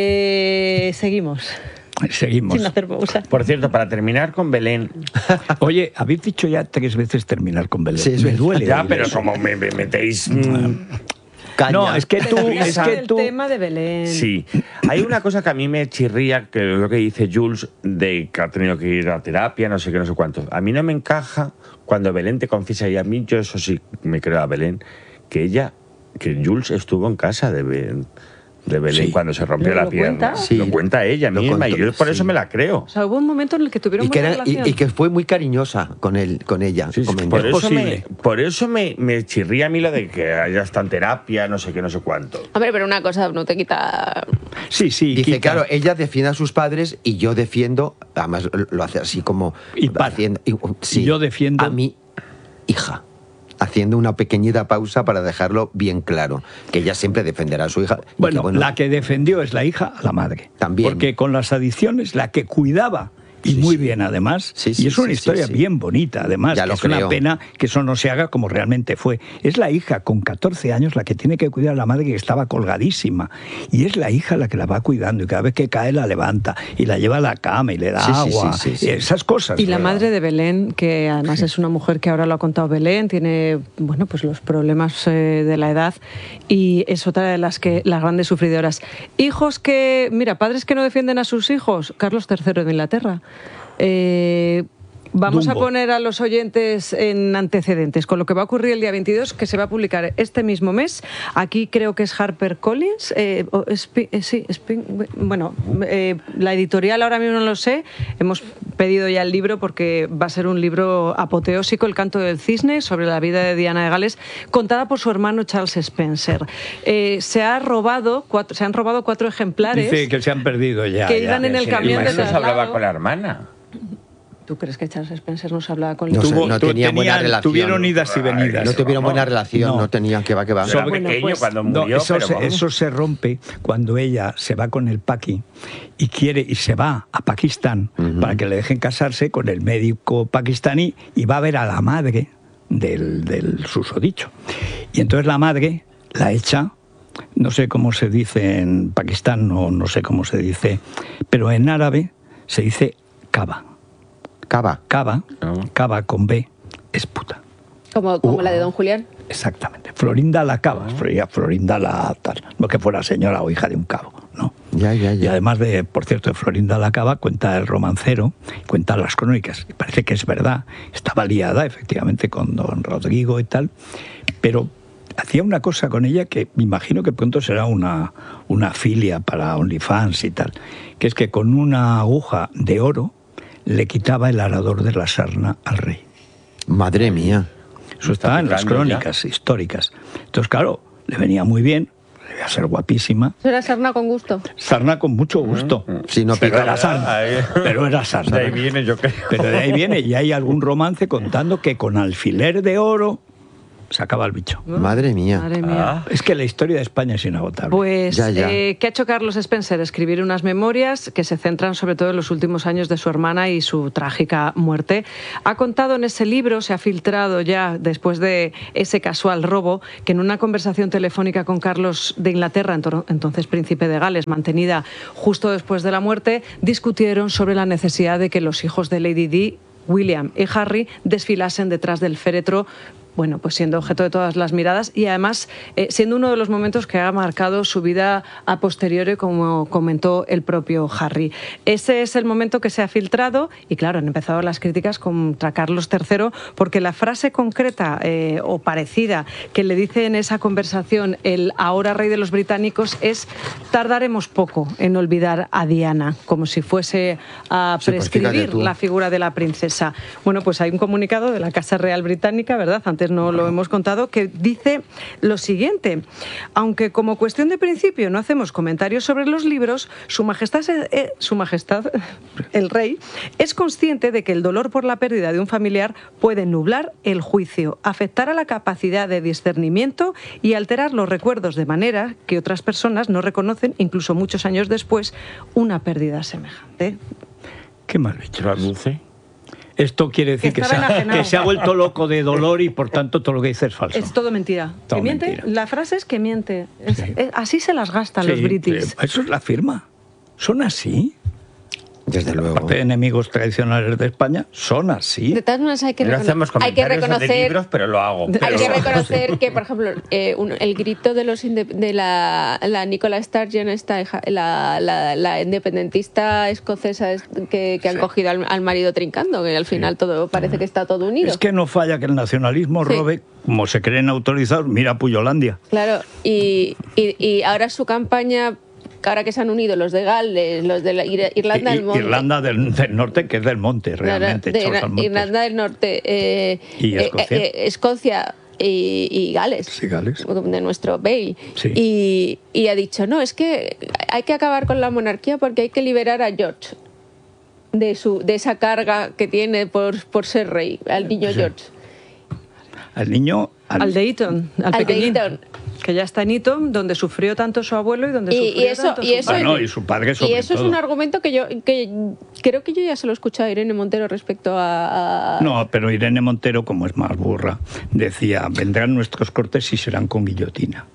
eh, seguimos. seguimos. Sin hacer pausa. Por cierto, para terminar con Belén. Oye, habéis dicho ya tres veces terminar con Belén. Sí, es me verdad. duele. Ya, oír pero eso. como me, me metéis. mm, Caña. No, es que tú, es que el tú. tema de Belén. Sí, hay una cosa que a mí me chirría, que es lo que dice Jules, de que ha tenido que ir a terapia, no sé qué, no sé cuánto. A mí no me encaja cuando Belén te confiesa, y a mí yo eso sí me creo a Belén, que ella, que Jules estuvo en casa de Belén, de Belén Sí. cuando se rompió ¿Lo- la lo pierna. cuenta? Sí. Lo cuenta ella Lo misma, y contó, yo por eso sí. me la creo. O sea, hubo un momento en el que tuvieron Y que, buena era- y, relación. y que fue muy cariñosa con él, con ella. Sí, sí, comentó. por, eso posible. me, por eso me, me chirría a mí lo de que haya está en terapia, no sé qué, no sé cuánto. Hombre, pero una cosa no te quita... Sí, sí. Dice, quita. claro, ella defiende a sus padres y yo defiendo, además lo hace así como... Y para. haciendo, y- sí, Y yo defiendo- a mi hija. Haciendo una pequeñita pausa para dejarlo bien claro, que ella siempre defenderá a su hija. y Bueno, que, la que defendió es la hija a la madre. También. Porque con las adicciones, la que cuidaba, y Sí, muy sí. bien además, Sí, sí, y es una sí, historia sí, sí. bien bonita además, Ya que lo es una creo. pena que eso no se haga como realmente fue. Es la hija con catorce años la que tiene que cuidar a la madre que estaba colgadísima, y es la hija la que la va cuidando, y cada vez que cae la levanta, y la lleva a la cama, y le da Sí, sí, agua, sí, sí, sí. y esas cosas. Y la ¿verdad? madre de Belén, que además es una mujer que ahora lo ha contado Belén, tiene bueno pues los problemas eh, de la edad y es otra de las que las grandes sufridoras. Hijos que, mira, padres que no defienden a sus hijos, Carlos tercero de Inglaterra. Eh, Vamos Dumbo. a poner a los oyentes en antecedentes con lo que va a ocurrir el día veintidós, que se va a publicar este mismo mes. Aquí creo que es HarperCollins. Eh, o Spi- eh, sí, Spin- bueno, eh, la editorial ahora mismo no lo sé. Hemos pedido ya el libro porque va a ser un libro apoteósico, El canto del cisne, sobre la vida de Diana de Gales, contada por su hermano Charles Spencer. Eh, se, ha robado cuatro, se han robado cuatro ejemplares. Dice que se han perdido ya. Que ya. iban en el Sí, camión mi de hermano se traslado. hablaba con la hermana. ¿Tú crees que Charles Spencer nos hablaba con No sé, Tuvo- no tu- tenían buena relación. Tuvieron idas y venidas. No tuvieron buena Vamos. relación, no, No. tenían que va, que va. Yo era Bueno, pequeño pues, cuando No, murió, eso, pero se, vamos. eso se rompe cuando ella se va con el Paqui y quiere y se va a Pakistán Ujú. para que le dejen casarse con el médico pakistaní y va a ver a la madre del, del susodicho. Y entonces la madre la echa, no sé cómo se dice en Pakistán, no, no sé cómo se dice, pero en árabe se dice cava. Cava. Cava, Ah. cava con B, es puta. Como, como la de Don Julián. Exactamente. Florinda la Cava, Florinda, Florinda la tal. No que fuera señora o hija de un cabo, ¿no? Ya, ya, Y ya. además de, por cierto, de Florinda la Cava, cuenta el romancero, cuenta las crónicas. Y parece que es verdad. Estaba liada, efectivamente, con don Rodrigo y tal. Pero hacía una cosa con ella que me imagino que pronto será una, una filia para OnlyFans y tal. Que es que con una aguja de oro le quitaba el arador de la sarna al rey. Madre mía. Eso está en las picando crónicas históricas. Entonces, claro, le venía muy bien, debía ser guapísima. Eso era sarna con gusto. Sarna con mucho gusto. Si no pero pica- era sarna. Ahí. Pero era sarna. De ahí viene, yo creo. Pero de ahí viene, y hay algún romance contando que con alfiler de oro se acaba el bicho. Madre mía. Madre mía. Ah. Es que la historia de España es inagotable. Pues, Ya, ya. eh, ¿qué ha hecho Carlos Spencer? Escribir unas memorias que se centran sobre todo en los últimos años de su hermana y su trágica muerte. Ha contado en ese libro, se ha filtrado ya después de ese casual robo, que en una conversación telefónica con Carlos de Inglaterra, entonces príncipe de Gales, mantenida justo después de la muerte, discutieron sobre la necesidad de que los hijos de Lady Di, William y Harry, desfilasen detrás del féretro, bueno, pues siendo objeto de todas las miradas y además eh, siendo uno de los momentos que ha marcado su vida a posteriori, como comentó el propio Harry. Ese es el momento que se ha filtrado y claro, han empezado las críticas contra Carlos tercero porque la frase concreta eh, o parecida que le dice en esa conversación el ahora rey de los británicos es: tardaremos poco en olvidar a Diana, como si fuese a Sí, pues fíjate prescribir tú. la figura de la princesa. Bueno, pues hay un comunicado de la Casa Real Británica, ¿verdad? Antes no lo hemos contado, que dice lo siguiente: aunque como cuestión de principio no hacemos comentarios sobre los libros, su majestad, eh, su majestad, el rey, es consciente de que el dolor por la pérdida de un familiar puede nublar el juicio, afectar a la capacidad de discernimiento y alterar los recuerdos de manera que otras personas no reconocen, incluso muchos años después, una pérdida semejante. Qué mal bicho. Traduce. Esto quiere decir Que que, estaba se ha, enajenado. que se ha vuelto loco de dolor y por tanto todo lo que dice es falso. Es todo mentira. Todo ¿Que miente? mentira. La frase es que miente. Es- Sí. es- así se las gastan los Sí, british. sí, eso es la firma. Son así. Desde luego. Aparte de enemigos tradicionales de España, son así. De todas maneras, hay que, No recono- hacemos hay que comentarios de reconocer. libros, pero lo hago. Hay Pero- que reconocer que, por ejemplo, eh, un- el grito de los inde- de la, la Nicola Sturgeon, esta, hija- la, la, la independentista escocesa es- que, que han Sí. cogido al, al marido trincando, que al final todo parece que está todo unido. Es que no falla que el nacionalismo Sí. robe, como se creen autorizados, mira Puyolandia. Claro, y, y, y ahora su campaña, ahora que se han unido los de Gales, los de la Ir- Irlanda I- del Monte. Irlanda del, del Norte, que es del monte, Claro, realmente. de echados Ira- al monte. Irlanda del Norte, eh, Y eh, Escocia. eh, Escocia y, y Gales, Sí, Gales. de nuestro Bale. Sí. Y, y ha dicho, no, es que hay que acabar con la monarquía porque hay que liberar a George de, su, de esa carga que tiene por, por ser rey, al niño George. Al niño... al- Al de Eton, al, Al de pequeñín, Eton. que ya está en Eton, donde sufrió tanto su abuelo y donde Y- y sufrió eso- tanto y su eso- padre. Bueno, y su padre sobre Y eso todo. es un argumento que yo que creo que yo ya se lo he escuchado a Irene Montero respecto a... a- No, pero Irene Montero, como es más burra, decía, vendrán nuestros cortes y serán con guillotina.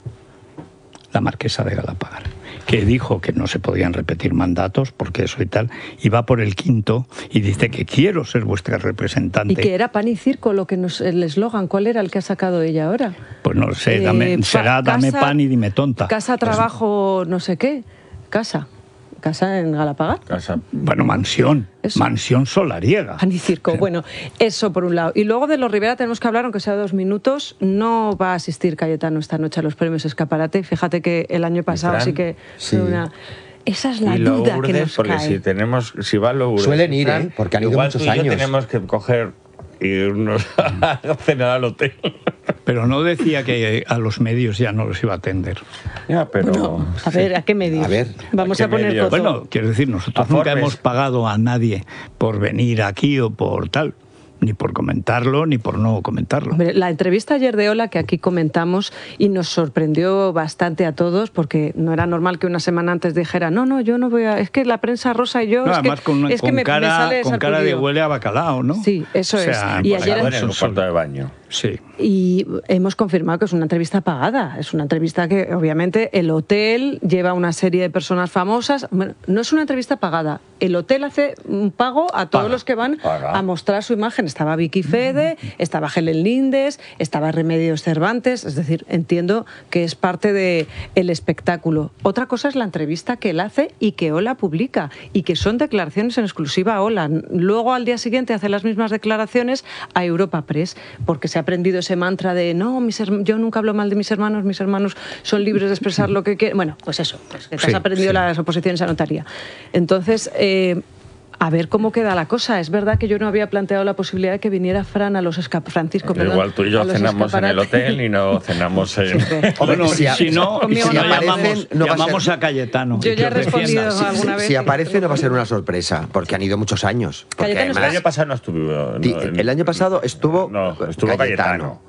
La marquesa de Galapagar, que dijo que no se podían repetir mandatos porque eso y tal, y va por el quinto y dice que quiero ser vuestra representante. Y que era pan y circo lo que nos, el eslogan. ¿Cuál era el que ha sacado ella ahora? Pues no sé, Eh, dame- pa- será dame casa- pan y dime tonta. Casa, trabajo, no sé qué. Casa. Casa en Galapagar. Casa. Bueno, mansión, Eso. mansión solariega. Pan y circo. Bueno, eso por un lado. Y luego de los Rivera tenemos que hablar, aunque sea dos minutos. No va a asistir Cayetano esta noche a los premios Escaparate. Fíjate que el año pasado Fran? sí que Sí. fue una... Esa es la Y duda que Lourdes, nos porque cae. si tenemos, si va Lourdes, Suelen ir, Fran, ¿eh? Porque han ido igual muchos tú y yo años. tenemos que coger e irnos a cenar al hotel. Pero no decía que a los medios ya no los iba a atender. Ya, pero Bueno, a ver, ¿a qué medios? A ver, Vamos ¿a a, qué poner medios? coto. Bueno, quiero decir, nosotros A nunca Forbes. hemos pagado a nadie por venir aquí o por tal, ni por comentarlo, ni por no comentarlo. Hombre, la entrevista ayer de Ola que aquí comentamos y nos sorprendió bastante a todos porque no era normal que una semana antes dijera no, no, yo no voy a... Es que la prensa rosa y yo... No, es además que, con, es que con me, me cara, sale con cara de sarpullido. huele a bacalao, ¿no? Sí, eso O sea, es. Y pues, ayer- en un son- cuarto de baño. Sí. Y hemos confirmado que es una entrevista pagada. Es una entrevista que, obviamente, el hotel lleva una serie de personas famosas. Bueno, no es una entrevista pagada. El hotel hace un pago a todos Paga, los que van paga. a mostrar su imagen. Estaba Vicky Fede, estaba Helen Lindes, estaba Remedios Cervantes. Es decir, entiendo que es parte del el espectáculo. Otra cosa es la entrevista que él hace y que Ola publica. Y que son declaraciones en exclusiva a Ola. Luego, al día siguiente, hace las mismas declaraciones a Europa Press. Porque se ha aprendido ese mantra de no, mis herm- yo nunca hablo mal de mis hermanos, mis hermanos son libres de expresar lo que quieren. Bueno, pues eso, pues que te has Sí, aprendido sí. las oposiciones a notaría. Entonces, eh, a ver cómo queda la cosa. Es verdad que yo no había planteado la posibilidad de que viniera Fran a los escaparate. Francisco, perdón, Igual tú y yo a los cenamos en el escaparates. hotel y no cenamos en... Siempre. Hombre, Bueno, si y a- si no, y conmigo si no no aparecen, llamamos, no va a llamamos ser- a Cayetano. Yo y ya he que os defienda. respondido si, alguna vez. si aparece no va a ser una sorpresa, porque han ido muchos años. Porque Cayetano El además, año pasado no estuvo... no, Di- en- el año pasado estuvo, No, estuvo Cayetano.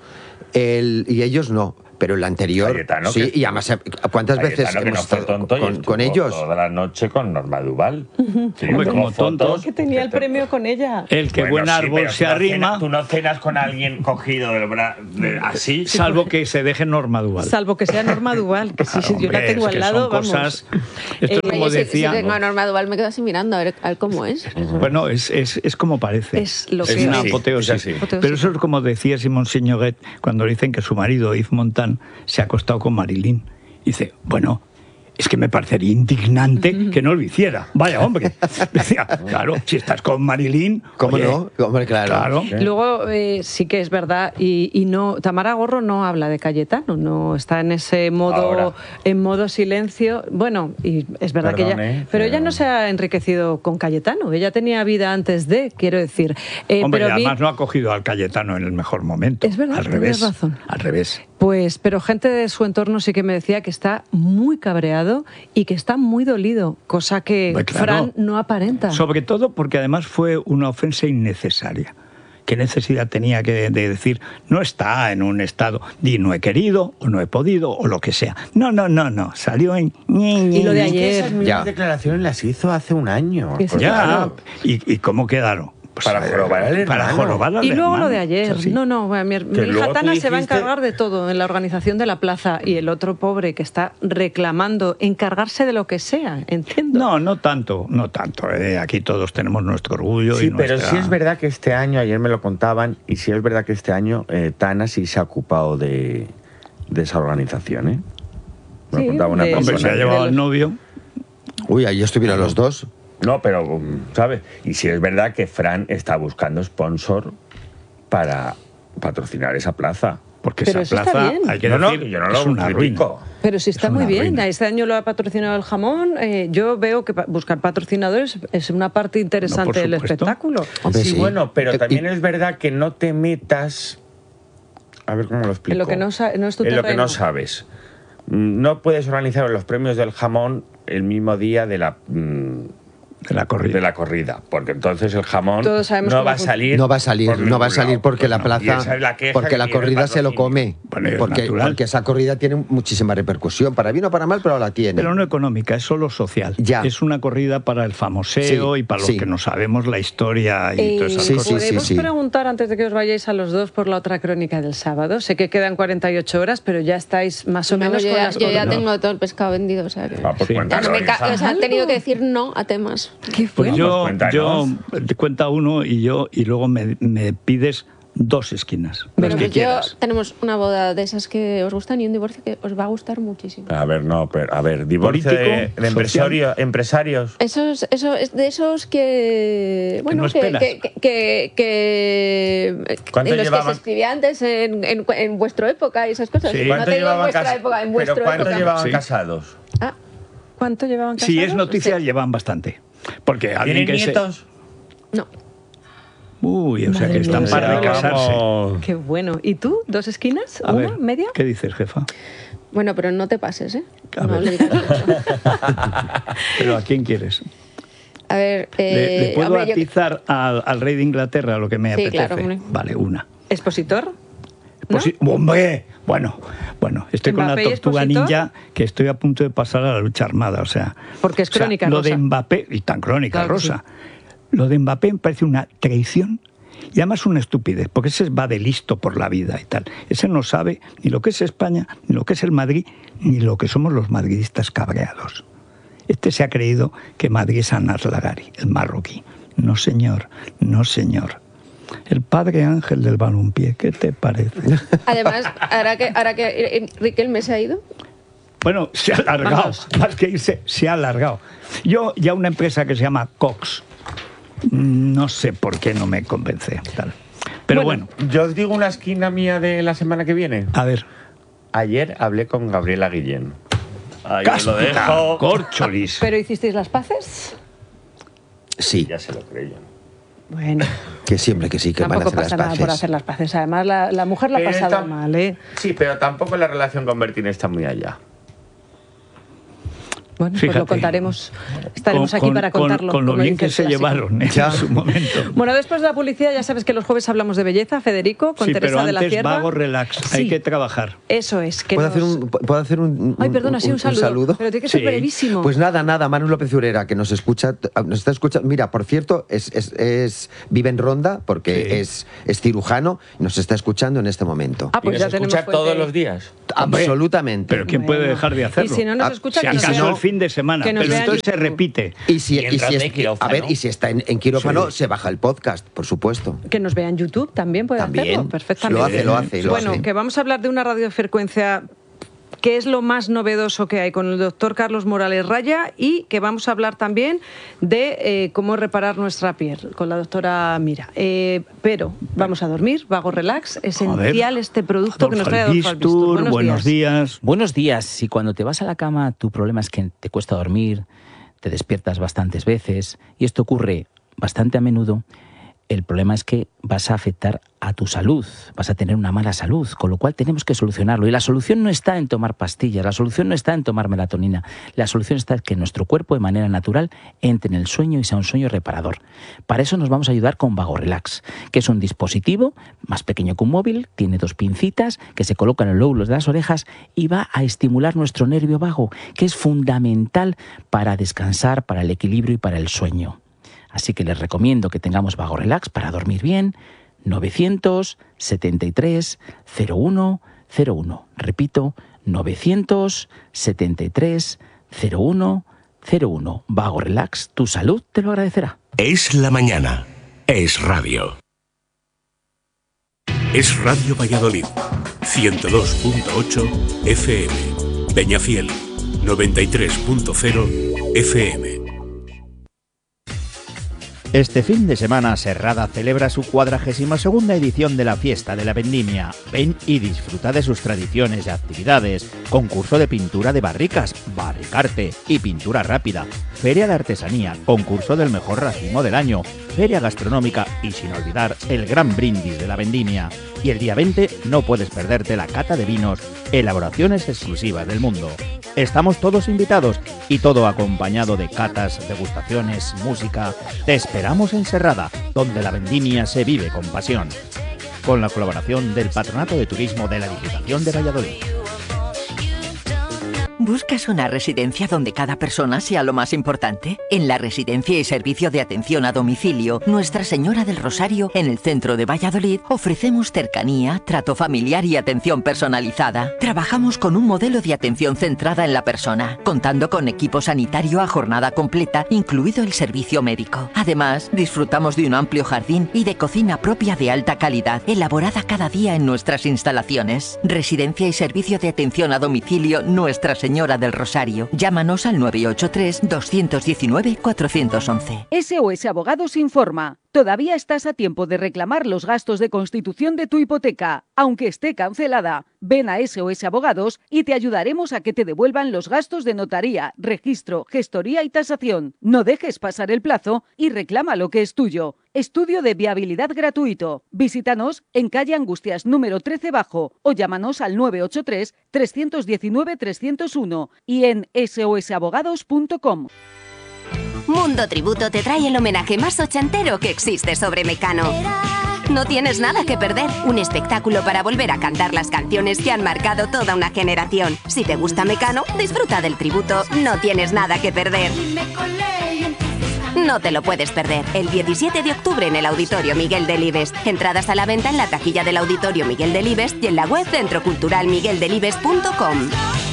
El, y ellos no. Pero el anterior, Cayetano, sí, que- y además, ¿cuántas Cayetano, veces que hemos no fue estado tonto y con, estuvo con ellos? toda la noche con Norma Duval. Sí, Hombre, tengo como tonto. fotos Que tenía el te- premio con ella. El que Bueno, buen sí, árbol pero se tú no arrima, cenas- Tú no cenas con alguien cogido del bra- de- así. salvo que se deje Norma Duval. Salvo que sea Norma Duval, que si yo la Hombre, tengo es que al lado, son vamos. cosas- Esto Eh, es como Yo si- decía. Si tengo a Norma Duval me quedo así mirando a ver, a ver cómo es. Bueno, es, es, es como parece. Es lo es que una es. apoteosis. Es así. Apoteosis. Pero eso es como decía Simón Signoret cuando le dicen que su marido, Yves Montand, se ha acostado con Marilyn. Dice, bueno, es que me parecería indignante que no lo hiciera. Vaya, hombre. Decía, claro, si estás con Marilyn... ¿Cómo oye, no? Hombre, claro. Claro. Luego eh, sí que es verdad y, y no Tamara Gorro no habla de Cayetano, no está en ese modo Ahora. en modo silencio. Bueno, y es verdad que Perdón, ella, ¿eh? pero Pero- ella no se ha enriquecido con Cayetano. Ella tenía vida antes de, quiero decir. Eh, Hombre, pero y a mí- además no ha cogido al Cayetano en el mejor momento. Es verdad, al tienes revés. razón. Al revés. Pues, pero gente de su entorno sí que me decía que está muy cabreado y que está muy dolido, cosa que Pues claro. Fran no aparenta. Sobre todo porque además fue una ofensa innecesaria. ¿Qué necesidad tenía que de decir, no está en un estado, di no he querido, o no he podido, o lo que sea? No, no, no, no. Salió en... Y lo de Es que ayer. esas mismas Ya. declaraciones las hizo hace un año. Que sí. Pues Ya. claro. ¿Y, y cómo quedaron? Pues, Para jorobar al Para hermano. jorobar al Y luego hermano. lo de ayer. Es así. No, no, mi, mi luego hija tú Tana se va a dijiste- encargar de todo en la organización de la plaza y el otro pobre que está reclamando encargarse de lo que sea, entiendo. No, no tanto, no tanto. eh. Aquí todos tenemos nuestro orgullo. Sí, y pero nuestra- sí es verdad que este año, ayer me lo contaban, y sí es verdad que este año eh, Tana sí se ha ocupado de, de esa organización, ¿eh? Me lo Sí, contaba una de- Hombre, se persona. ha llevado de al los- novio. Uy, ahí estuvieron los dos. No, pero, um, ¿sabes? Y sí es verdad que Fran está buscando sponsor para patrocinar esa plaza. Porque Pero esa eso está plaza, bien. hay que No, no, decir, yo no es lo una critico. ruina. Pero sí está Es muy una bien. ruina. Este año lo ha patrocinado el jamón. Eh, yo veo que pa- buscar patrocinadores es una parte interesante del supuesto. espectáculo. Hombre, sí, sí. bueno, pero Eh, también y- es verdad que no te metas... A ver cómo lo explico. En lo que no sa- no es tu En lo que terreno. no sabes. Mm, No puedes organizar los premios del jamón el mismo día de la... mm, De la corrida. de la corrida, porque entonces el jamón Todos sabemos no cómo va a fun- salir. No va a salir, por no va a ningún salir lado. porque la Pues no. Y plaza, esa es la queja porque que la tiene el corrida se lo patrocinio. come. Bueno, es porque, natural. porque esa corrida tiene muchísima repercusión, para bien o para mal, pero la tiene. Pero no económica, es solo social. Ya. Es una corrida para el famoseo Sí, y para los sí. que no sabemos la historia y Eh, todas esas Sí, cosas. sí, ¿Podemos sí. preguntar antes de que os vayáis a los dos por la otra crónica del sábado? Sé que quedan cuarenta y ocho horas, pero ya estáis más o No, menos yo con ya, las yo ya cosas. tengo todo el pescado vendido, o sea que... Ah, pues Sí. Ya cuéntanos, no me ca- Isa. o sea, he tenido que decir no a temas. Qué Pues fuerte. yo, cuéntanos. yo te cuenta uno y yo y luego me, me pides dos esquinas, las Pero que pues yo quieras. tenemos una boda de esas que os gustan y un divorcio que os va a gustar muchísimo. A ver, no, pero a ver, divorcio Político, de, de social. empresario- empresarios. Esos, eso es de esos que bueno no que, esperas. que, que, que- que- ¿Cuánto de los que llevaban? se escribía antes en, en, en vuestra época y esas cosas. Sí. No ¿Cuánto te digo en llevaban vuestra cas- época, en pero vuestra ¿cuánto época. llevaban Sí. casados? Ah, ¿Cuánto llevaban casados? Si es noticia, Sí. llevan bastante. Porque alguien ¿Tienen que nietos? no. se... Uy, o sea Madre que están mía. para Vamos. casarse. Qué bueno. ¿Y tú? ¿Dos esquinas? A ¿Una? ver, ¿Media? ¿qué dices, jefa? Bueno, pero no te pases, ¿eh? A No ver. le digas mucho. ¿Pero a quién quieres? A ver, ¿Le, eh, le puedo hombre, yo- atizar al, al rey de Inglaterra lo que me Sí, apetece? claro, hombre. Vale, una. ¿Expositor? Pues sí, ¡hombre! Bueno, bueno, estoy con la ¿Mbappé y tortuga Expositor? ninja que estoy a punto de pasar a la lucha armada, o sea... Porque es o sea, crónica lo rosa. de Mbappé, y tan crónica Claro que rosa, lo de Mbappé me parece una traición y además una estupidez, porque ese va de listo por la vida y tal. Ese no sabe ni lo que es España, ni lo que es el Madrid, ni lo que somos los madridistas cabreados. Este se ha creído que Madrid es Anas Lagari, el marroquí. No, señor, no, señor. El padre Ángel del balompié, ¿qué te parece? Además, ahora que, ahora que eh, Riquelme se ha ido, Bueno, se ha alargado, Vamos. más que irse, se ha alargado. Yo, ya una empresa que se llama Cox, no sé por qué no me convence. Tal. Pero bueno, Yo os digo una esquina mía de la semana que viene. a ver. Ayer hablé con Gabriela Guillén. Ahí os Casca, lo dejo. corcholis. ¿Pero hicisteis las paces? Sí, Ya se lo creían. Bueno, que siempre que sí, que van a tampoco hacer pasa las nada por paces. hacer las paces. Además, la, la mujer la ha Pero pasado tam- mal, ¿eh? Sí, pero tampoco la relación con Bertín está muy allá. Bueno, Fíjate. pues lo contaremos. Estaremos Con- aquí con- para contarlo. Con, con lo como bien dice que el se clásico. llevaron en su momento. Bueno, después de la publicidad ya sabes que los jueves hablamos de belleza, Federico, con Sí, Teresa pero de la antes Cierva. vago relax, hay Sí. que trabajar. Eso es. Que ¿Puedo, nos- hacer un, ¿Puedo hacer un, Ay, perdona, sí, un saludo. Pero tiene que ser Sí. brevísimo. Pues nada, nada, Manu López Urera, que nos escucha, nos está escuchando. Mira, por cierto, es, es, es- vive en Ronda porque Sí. es, es cirujano y nos está escuchando en este momento. Ah, ¿Y pues nos ya tenemos escucha fuente. todos los días? Hombre, Absolutamente. Pero ¿quién puede Bueno. dejar de hacerlo? Y si no nos Ah, escucha, Si que nos acaso vean- el fin de semana, que nos pero vean entonces se YouTube. repite. Y si, y Mientras si de es- quirófano. a ver, y si está en, en quirófano, Sí. se baja el podcast, por supuesto. Que nos vean YouTube también puede También. hacerlo perfectamente. Lo hace, lo hace, lo bueno, hace. que vamos a hablar de una radiofrecuencia que es lo más novedoso que hay con el doctor Carlos Morales Raya y que vamos a hablar también de eh, cómo reparar nuestra piel con la doctora Mira. Eh, pero vamos a dormir, vago relax, esencial este producto que nos trae Adolfo Adolfo Albistur. Albistur, buenos días. Buenos días. Si cuando te vas a la cama tu problema es que te cuesta dormir, te despiertas bastantes veces y esto ocurre bastante a menudo, el problema es que vas a afectar a tu salud, vas a tener una mala salud, con lo cual tenemos que solucionarlo. Y la solución no está en tomar pastillas, la solución no está en tomar melatonina, la solución está en que nuestro cuerpo de manera natural entre en el sueño y sea un sueño reparador. Para eso nos vamos a ayudar con Vago Relax, que es un dispositivo más pequeño que un móvil, tiene dos pincitas que se colocan en los lóbulos de las orejas y va a estimular nuestro nervio vago, que es fundamental para descansar, para el equilibrio y para el sueño. Así que les recomiendo que tengamos Vago Relax para dormir bien. novecientos setenta y tres cero uno cero uno. Repito, novecientos setenta y tres cero uno cero uno. Vago Relax, tu salud te lo agradecerá. Es la mañana. Es radio. Es Radio Valladolid. ciento dos punto ocho F M. Peñafiel. noventa y tres punto cero F M. Este fin de semana Serrada celebra su cuadragésima segunda edición de la Fiesta de la Vendimia. Ven y disfruta de sus tradiciones y actividades. Concurso de pintura de barricas, barricarte y pintura rápida. Feria de artesanía, concurso del mejor racimo del año. Feria gastronómica y sin olvidar el gran brindis de la Vendimia. Y el día veinte no puedes perderte la cata de vinos, elaboraciones exclusivas del mundo. Estamos todos invitados y todo acompañado de catas, degustaciones, música. Te esperamos en Serrada, donde la vendimia se vive con pasión. Con la colaboración del Patronato de Turismo de la Diputación de Valladolid. ¿Buscas una residencia donde cada persona sea lo más importante? En la Residencia y Servicio de Atención a Domicilio Nuestra Señora del Rosario, en el centro de Valladolid, ofrecemos cercanía, trato familiar y atención personalizada. Trabajamos con un modelo de atención centrada en la persona, contando con equipo sanitario a jornada completa, incluido el servicio médico. Además, disfrutamos de un amplio jardín y de cocina propia de alta calidad, elaborada cada día en nuestras instalaciones. Residencia y Servicio de Atención a Domicilio Nuestra Señora Señora del Rosario. Llámanos al nueve ocho tres, dos uno nueve, cuatro uno uno. S O S Abogados informa. Todavía estás a tiempo de reclamar los gastos de constitución de tu hipoteca, aunque esté cancelada. Ven a S O S Abogados y te ayudaremos a que te devuelvan los gastos de notaría, registro, gestoría y tasación. No dejes pasar el plazo y reclama lo que es tuyo. Estudio de viabilidad gratuito. Visítanos en calle Angustias número trece bajo o llámanos al nueve ocho tres, tres uno nueve, tres cero uno y en s o s abogados punto com. Mundo Tributo te trae el homenaje más ochentero que existe sobre Mecano. No tienes nada que perder. Un espectáculo para volver a cantar las canciones que han marcado toda una generación. Si te gusta Mecano, disfruta del tributo. No tienes nada que perder. No te lo puedes perder. El diecisiete de octubre en el Auditorio Miguel Delibes. Entradas a la venta en la taquilla del Auditorio Miguel Delibes y en la web centro cultural miguel delibes punto com.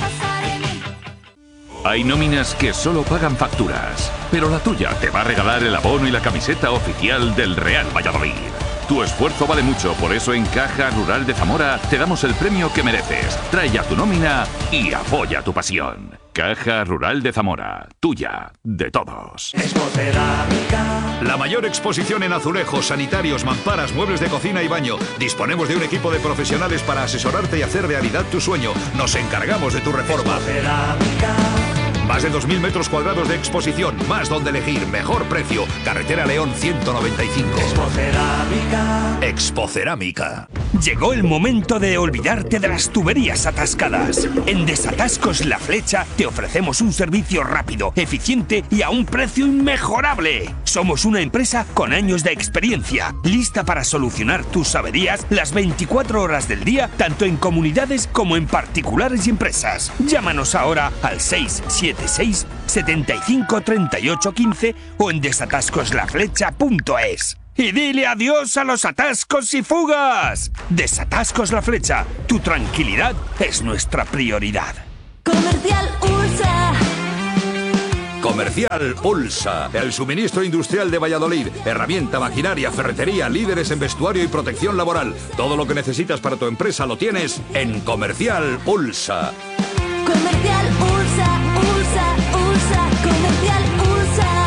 Hay nóminas que solo pagan facturas, pero la tuya te va a regalar el abono y la camiseta oficial del Real Valladolid. Tu esfuerzo vale mucho, por eso en Caja Rural de Zamora te damos el premio que mereces. Trae ya tu nómina y apoya tu pasión. Caja Rural de Zamora, tuya, de todos. La mayor exposición en azulejos, sanitarios, mamparas, muebles de cocina y baño. Disponemos de un equipo de profesionales para asesorarte y hacer realidad tu sueño. Nos encargamos de tu reforma. Más de dos mil metros cuadrados de exposición, más donde elegir, mejor precio. Carretera León ciento noventa y cinco. Expocerámica. Expocerámica. Llegó el momento de olvidarte de las tuberías atascadas. En Desatascos La Flecha te ofrecemos un servicio rápido, eficiente y a un precio inmejorable. Somos una empresa con años de experiencia, lista para solucionar tus averías las veinticuatro horas del día, tanto en comunidades como en particulares y empresas. Llámanos ahora al seis siete seis, setenta y cinco, treinta y ocho, quince o en desatascos la flecha punto es. Y dile adiós a los atascos y fugas. Desatascos La Flecha. Tu tranquilidad es nuestra prioridad. Comercial U S A. Comercial Ulsa, el suministro industrial de Valladolid. Herramienta, maquinaria, ferretería, líderes en vestuario y protección laboral. Todo lo que necesitas para tu empresa lo tienes en Comercial Ulsa. Comercial U S A, U S A, U S A, Comercial U S A.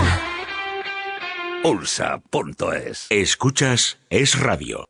Ulsa punto es. Escuchas Es Radio.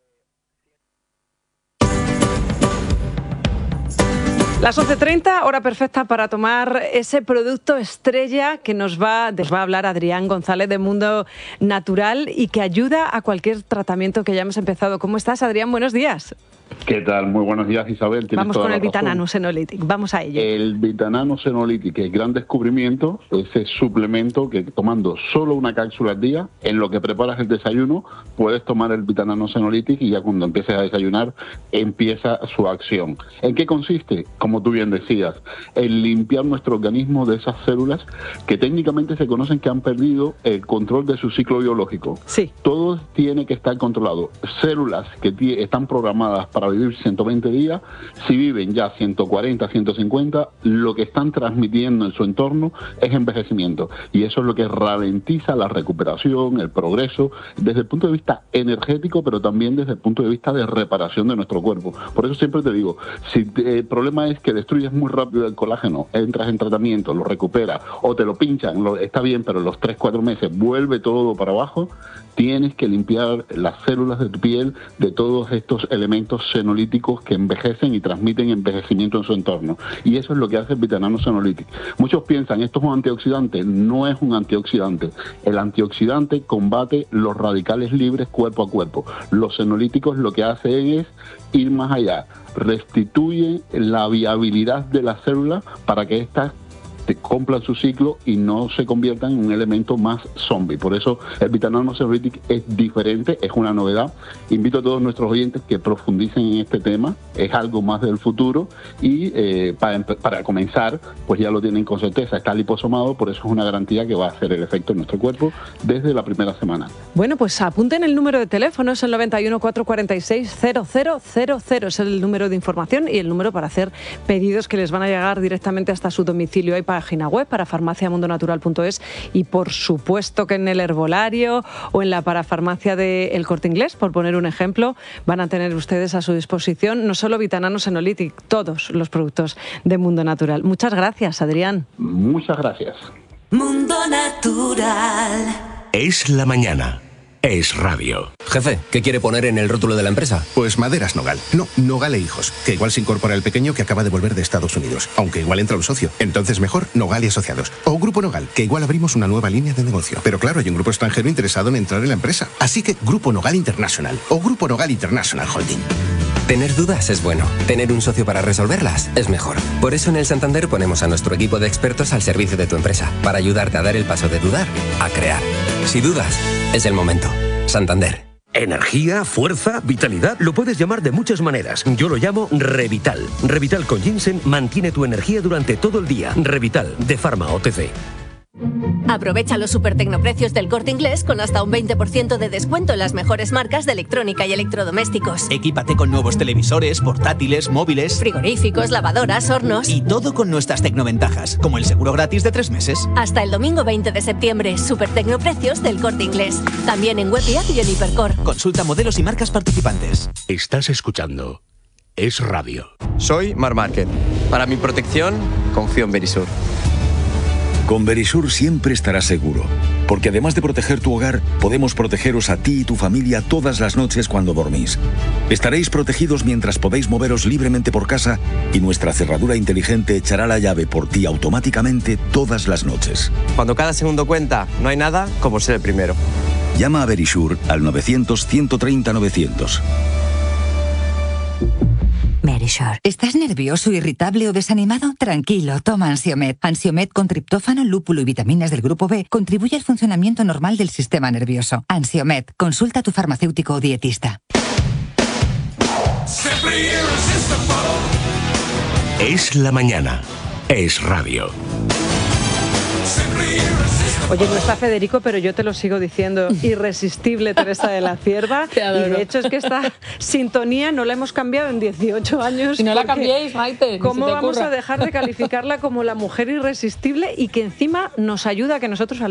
Las once treinta, hora perfecta para tomar ese producto estrella que nos va, nos va a hablar Adrián González de Mundo Natural y que ayuda a cualquier tratamiento que hayamos empezado. ¿Cómo estás, Adrián? Buenos días. ¿Qué tal? Muy buenos días, Isabel. Tienes Vamos toda con la el razón. Vitanano Senolytic. Vamos a ello. El Vitanano Senolytic, el gran descubrimiento, ese suplemento que tomando solo una cápsula al día, en lo que preparas el desayuno, puedes tomar el Vitanano Senolytic y ya cuando empieces a desayunar, empieza su acción. ¿En qué consiste? Como tú bien decías, en limpiar nuestro organismo de esas células que técnicamente se conocen que han perdido el control de su ciclo biológico. Sí. Todo tiene que estar controlado. Células que t- están programadas para vivir ciento veinte días, si viven ya ciento cuarenta, ciento cincuenta, lo que están transmitiendo en su entorno es envejecimiento. Y eso es lo que ralentiza la recuperación, el progreso, desde el punto de vista energético, pero también desde el punto de vista de reparación de nuestro cuerpo. Por eso siempre te digo, si te, el problema es que destruyes muy rápido el colágeno, entras en tratamiento, lo recuperas, o te lo pinchan, lo, está bien, pero en los tres, cuatro meses vuelve todo para abajo, tienes que limpiar las células de tu piel de todos estos elementos senolíticos que envejecen y transmiten envejecimiento en su entorno. Y eso es lo que hace el Vitanano Senolytic. Muchos piensan, esto es un antioxidante. No es un antioxidante. El antioxidante combate los radicales libres cuerpo a cuerpo. Los senolíticos lo que hacen es ir más allá. Restituye la viabilidad de las células para que éstas cumplan su ciclo y no se conviertan en un elemento más zombie. Por eso el Vitanano Senolytic es diferente, es una novedad. Invito a todos nuestros oyentes que profundicen en este tema, es algo más del futuro y eh, para, para comenzar, pues ya lo tienen con certeza, está liposomado, por eso es una garantía que va a hacer el efecto en nuestro cuerpo desde la primera semana. Bueno, pues apunten el número de teléfono, es el noventa y uno, cuatrocientos cuarenta y seis, cero cero cero cero, es el número de información y el número para hacer pedidos que les van a llegar directamente hasta su domicilio. Hay página web para farmacia mundo natural punto es y por supuesto que en el herbolario o en la parafarmacia de El Corte Inglés, por poner un ejemplo, van a tener ustedes a su disposición no solo Vitanano Senolytic, todos los productos de Mundo Natural. Muchas gracias, Adrián. Muchas gracias. Mundo Natural. Es la mañana. Es Radio. Jefe, ¿qué quiere poner en el rótulo de la empresa? Pues Maderas Nogal. No, Nogal e Hijos, que igual se incorpora el pequeño que acaba de volver de Estados Unidos, aunque igual entra un socio. Entonces mejor Nogal y Asociados. O Grupo Nogal, que igual abrimos una nueva línea de negocio. Pero claro, hay un grupo extranjero interesado en entrar en la empresa. Así que Grupo Nogal International o Grupo Nogal International Holding. Tener dudas es bueno. Tener un socio para resolverlas es mejor. Por eso en el Santander ponemos a nuestro equipo de expertos al servicio de tu empresa, para ayudarte a dar el paso de dudar a crear. Si dudas, es el momento. Santander. Energía, fuerza, vitalidad, lo puedes llamar de muchas maneras. Yo lo llamo Revital. Revital con ginseng mantiene tu energía durante todo el día. Revital, de Pharma O T C. Aprovecha los super tecnoprecios del Corte Inglés con hasta un veinte por ciento de descuento en las mejores marcas de electrónica y electrodomésticos. Equípate con nuevos televisores, portátiles, móviles, frigoríficos, lavadoras, hornos. Y todo con nuestras tecnoventajas, como el seguro gratis de tres meses. Hasta el domingo veinte de septiembre, super tecnoprecios del Corte Inglés. También en web y app y en Hipercor. Consulta modelos y marcas participantes. Estás escuchando Es Radio. Soy Mar Márquez. Para mi protección, confío en Verisur. Con Verisur siempre estarás seguro, porque además de proteger tu hogar, podemos protegeros a ti y tu familia todas las noches cuando dormís. Estaréis protegidos mientras podéis moveros libremente por casa y nuestra cerradura inteligente echará la llave por ti automáticamente todas las noches. Cuando cada segundo cuenta, no hay nada como ser el primero. Llama a Verisur al novecientos, ciento treinta, novecientos. Verisure. ¿Estás nervioso, irritable o desanimado? Tranquilo, toma Ansiomed. Ansiomed con triptófano, lúpulo y vitaminas del grupo B contribuye al funcionamiento normal del sistema nervioso. Ansiomed, consulta a tu farmacéutico o dietista. Es la mañana. Es radio. Oye, no está Federico, pero yo te lo sigo diciendo. Irresistible, Teresa de la Cierva. Te adoro. Y de hecho es que esta sintonía no la hemos cambiado en dieciocho años. Y no la porque cambiéis, Maite. ¿Cómo ni se te vamos ocurra. a dejar de calificarla como la mujer irresistible y que encima nos ayuda a que nosotros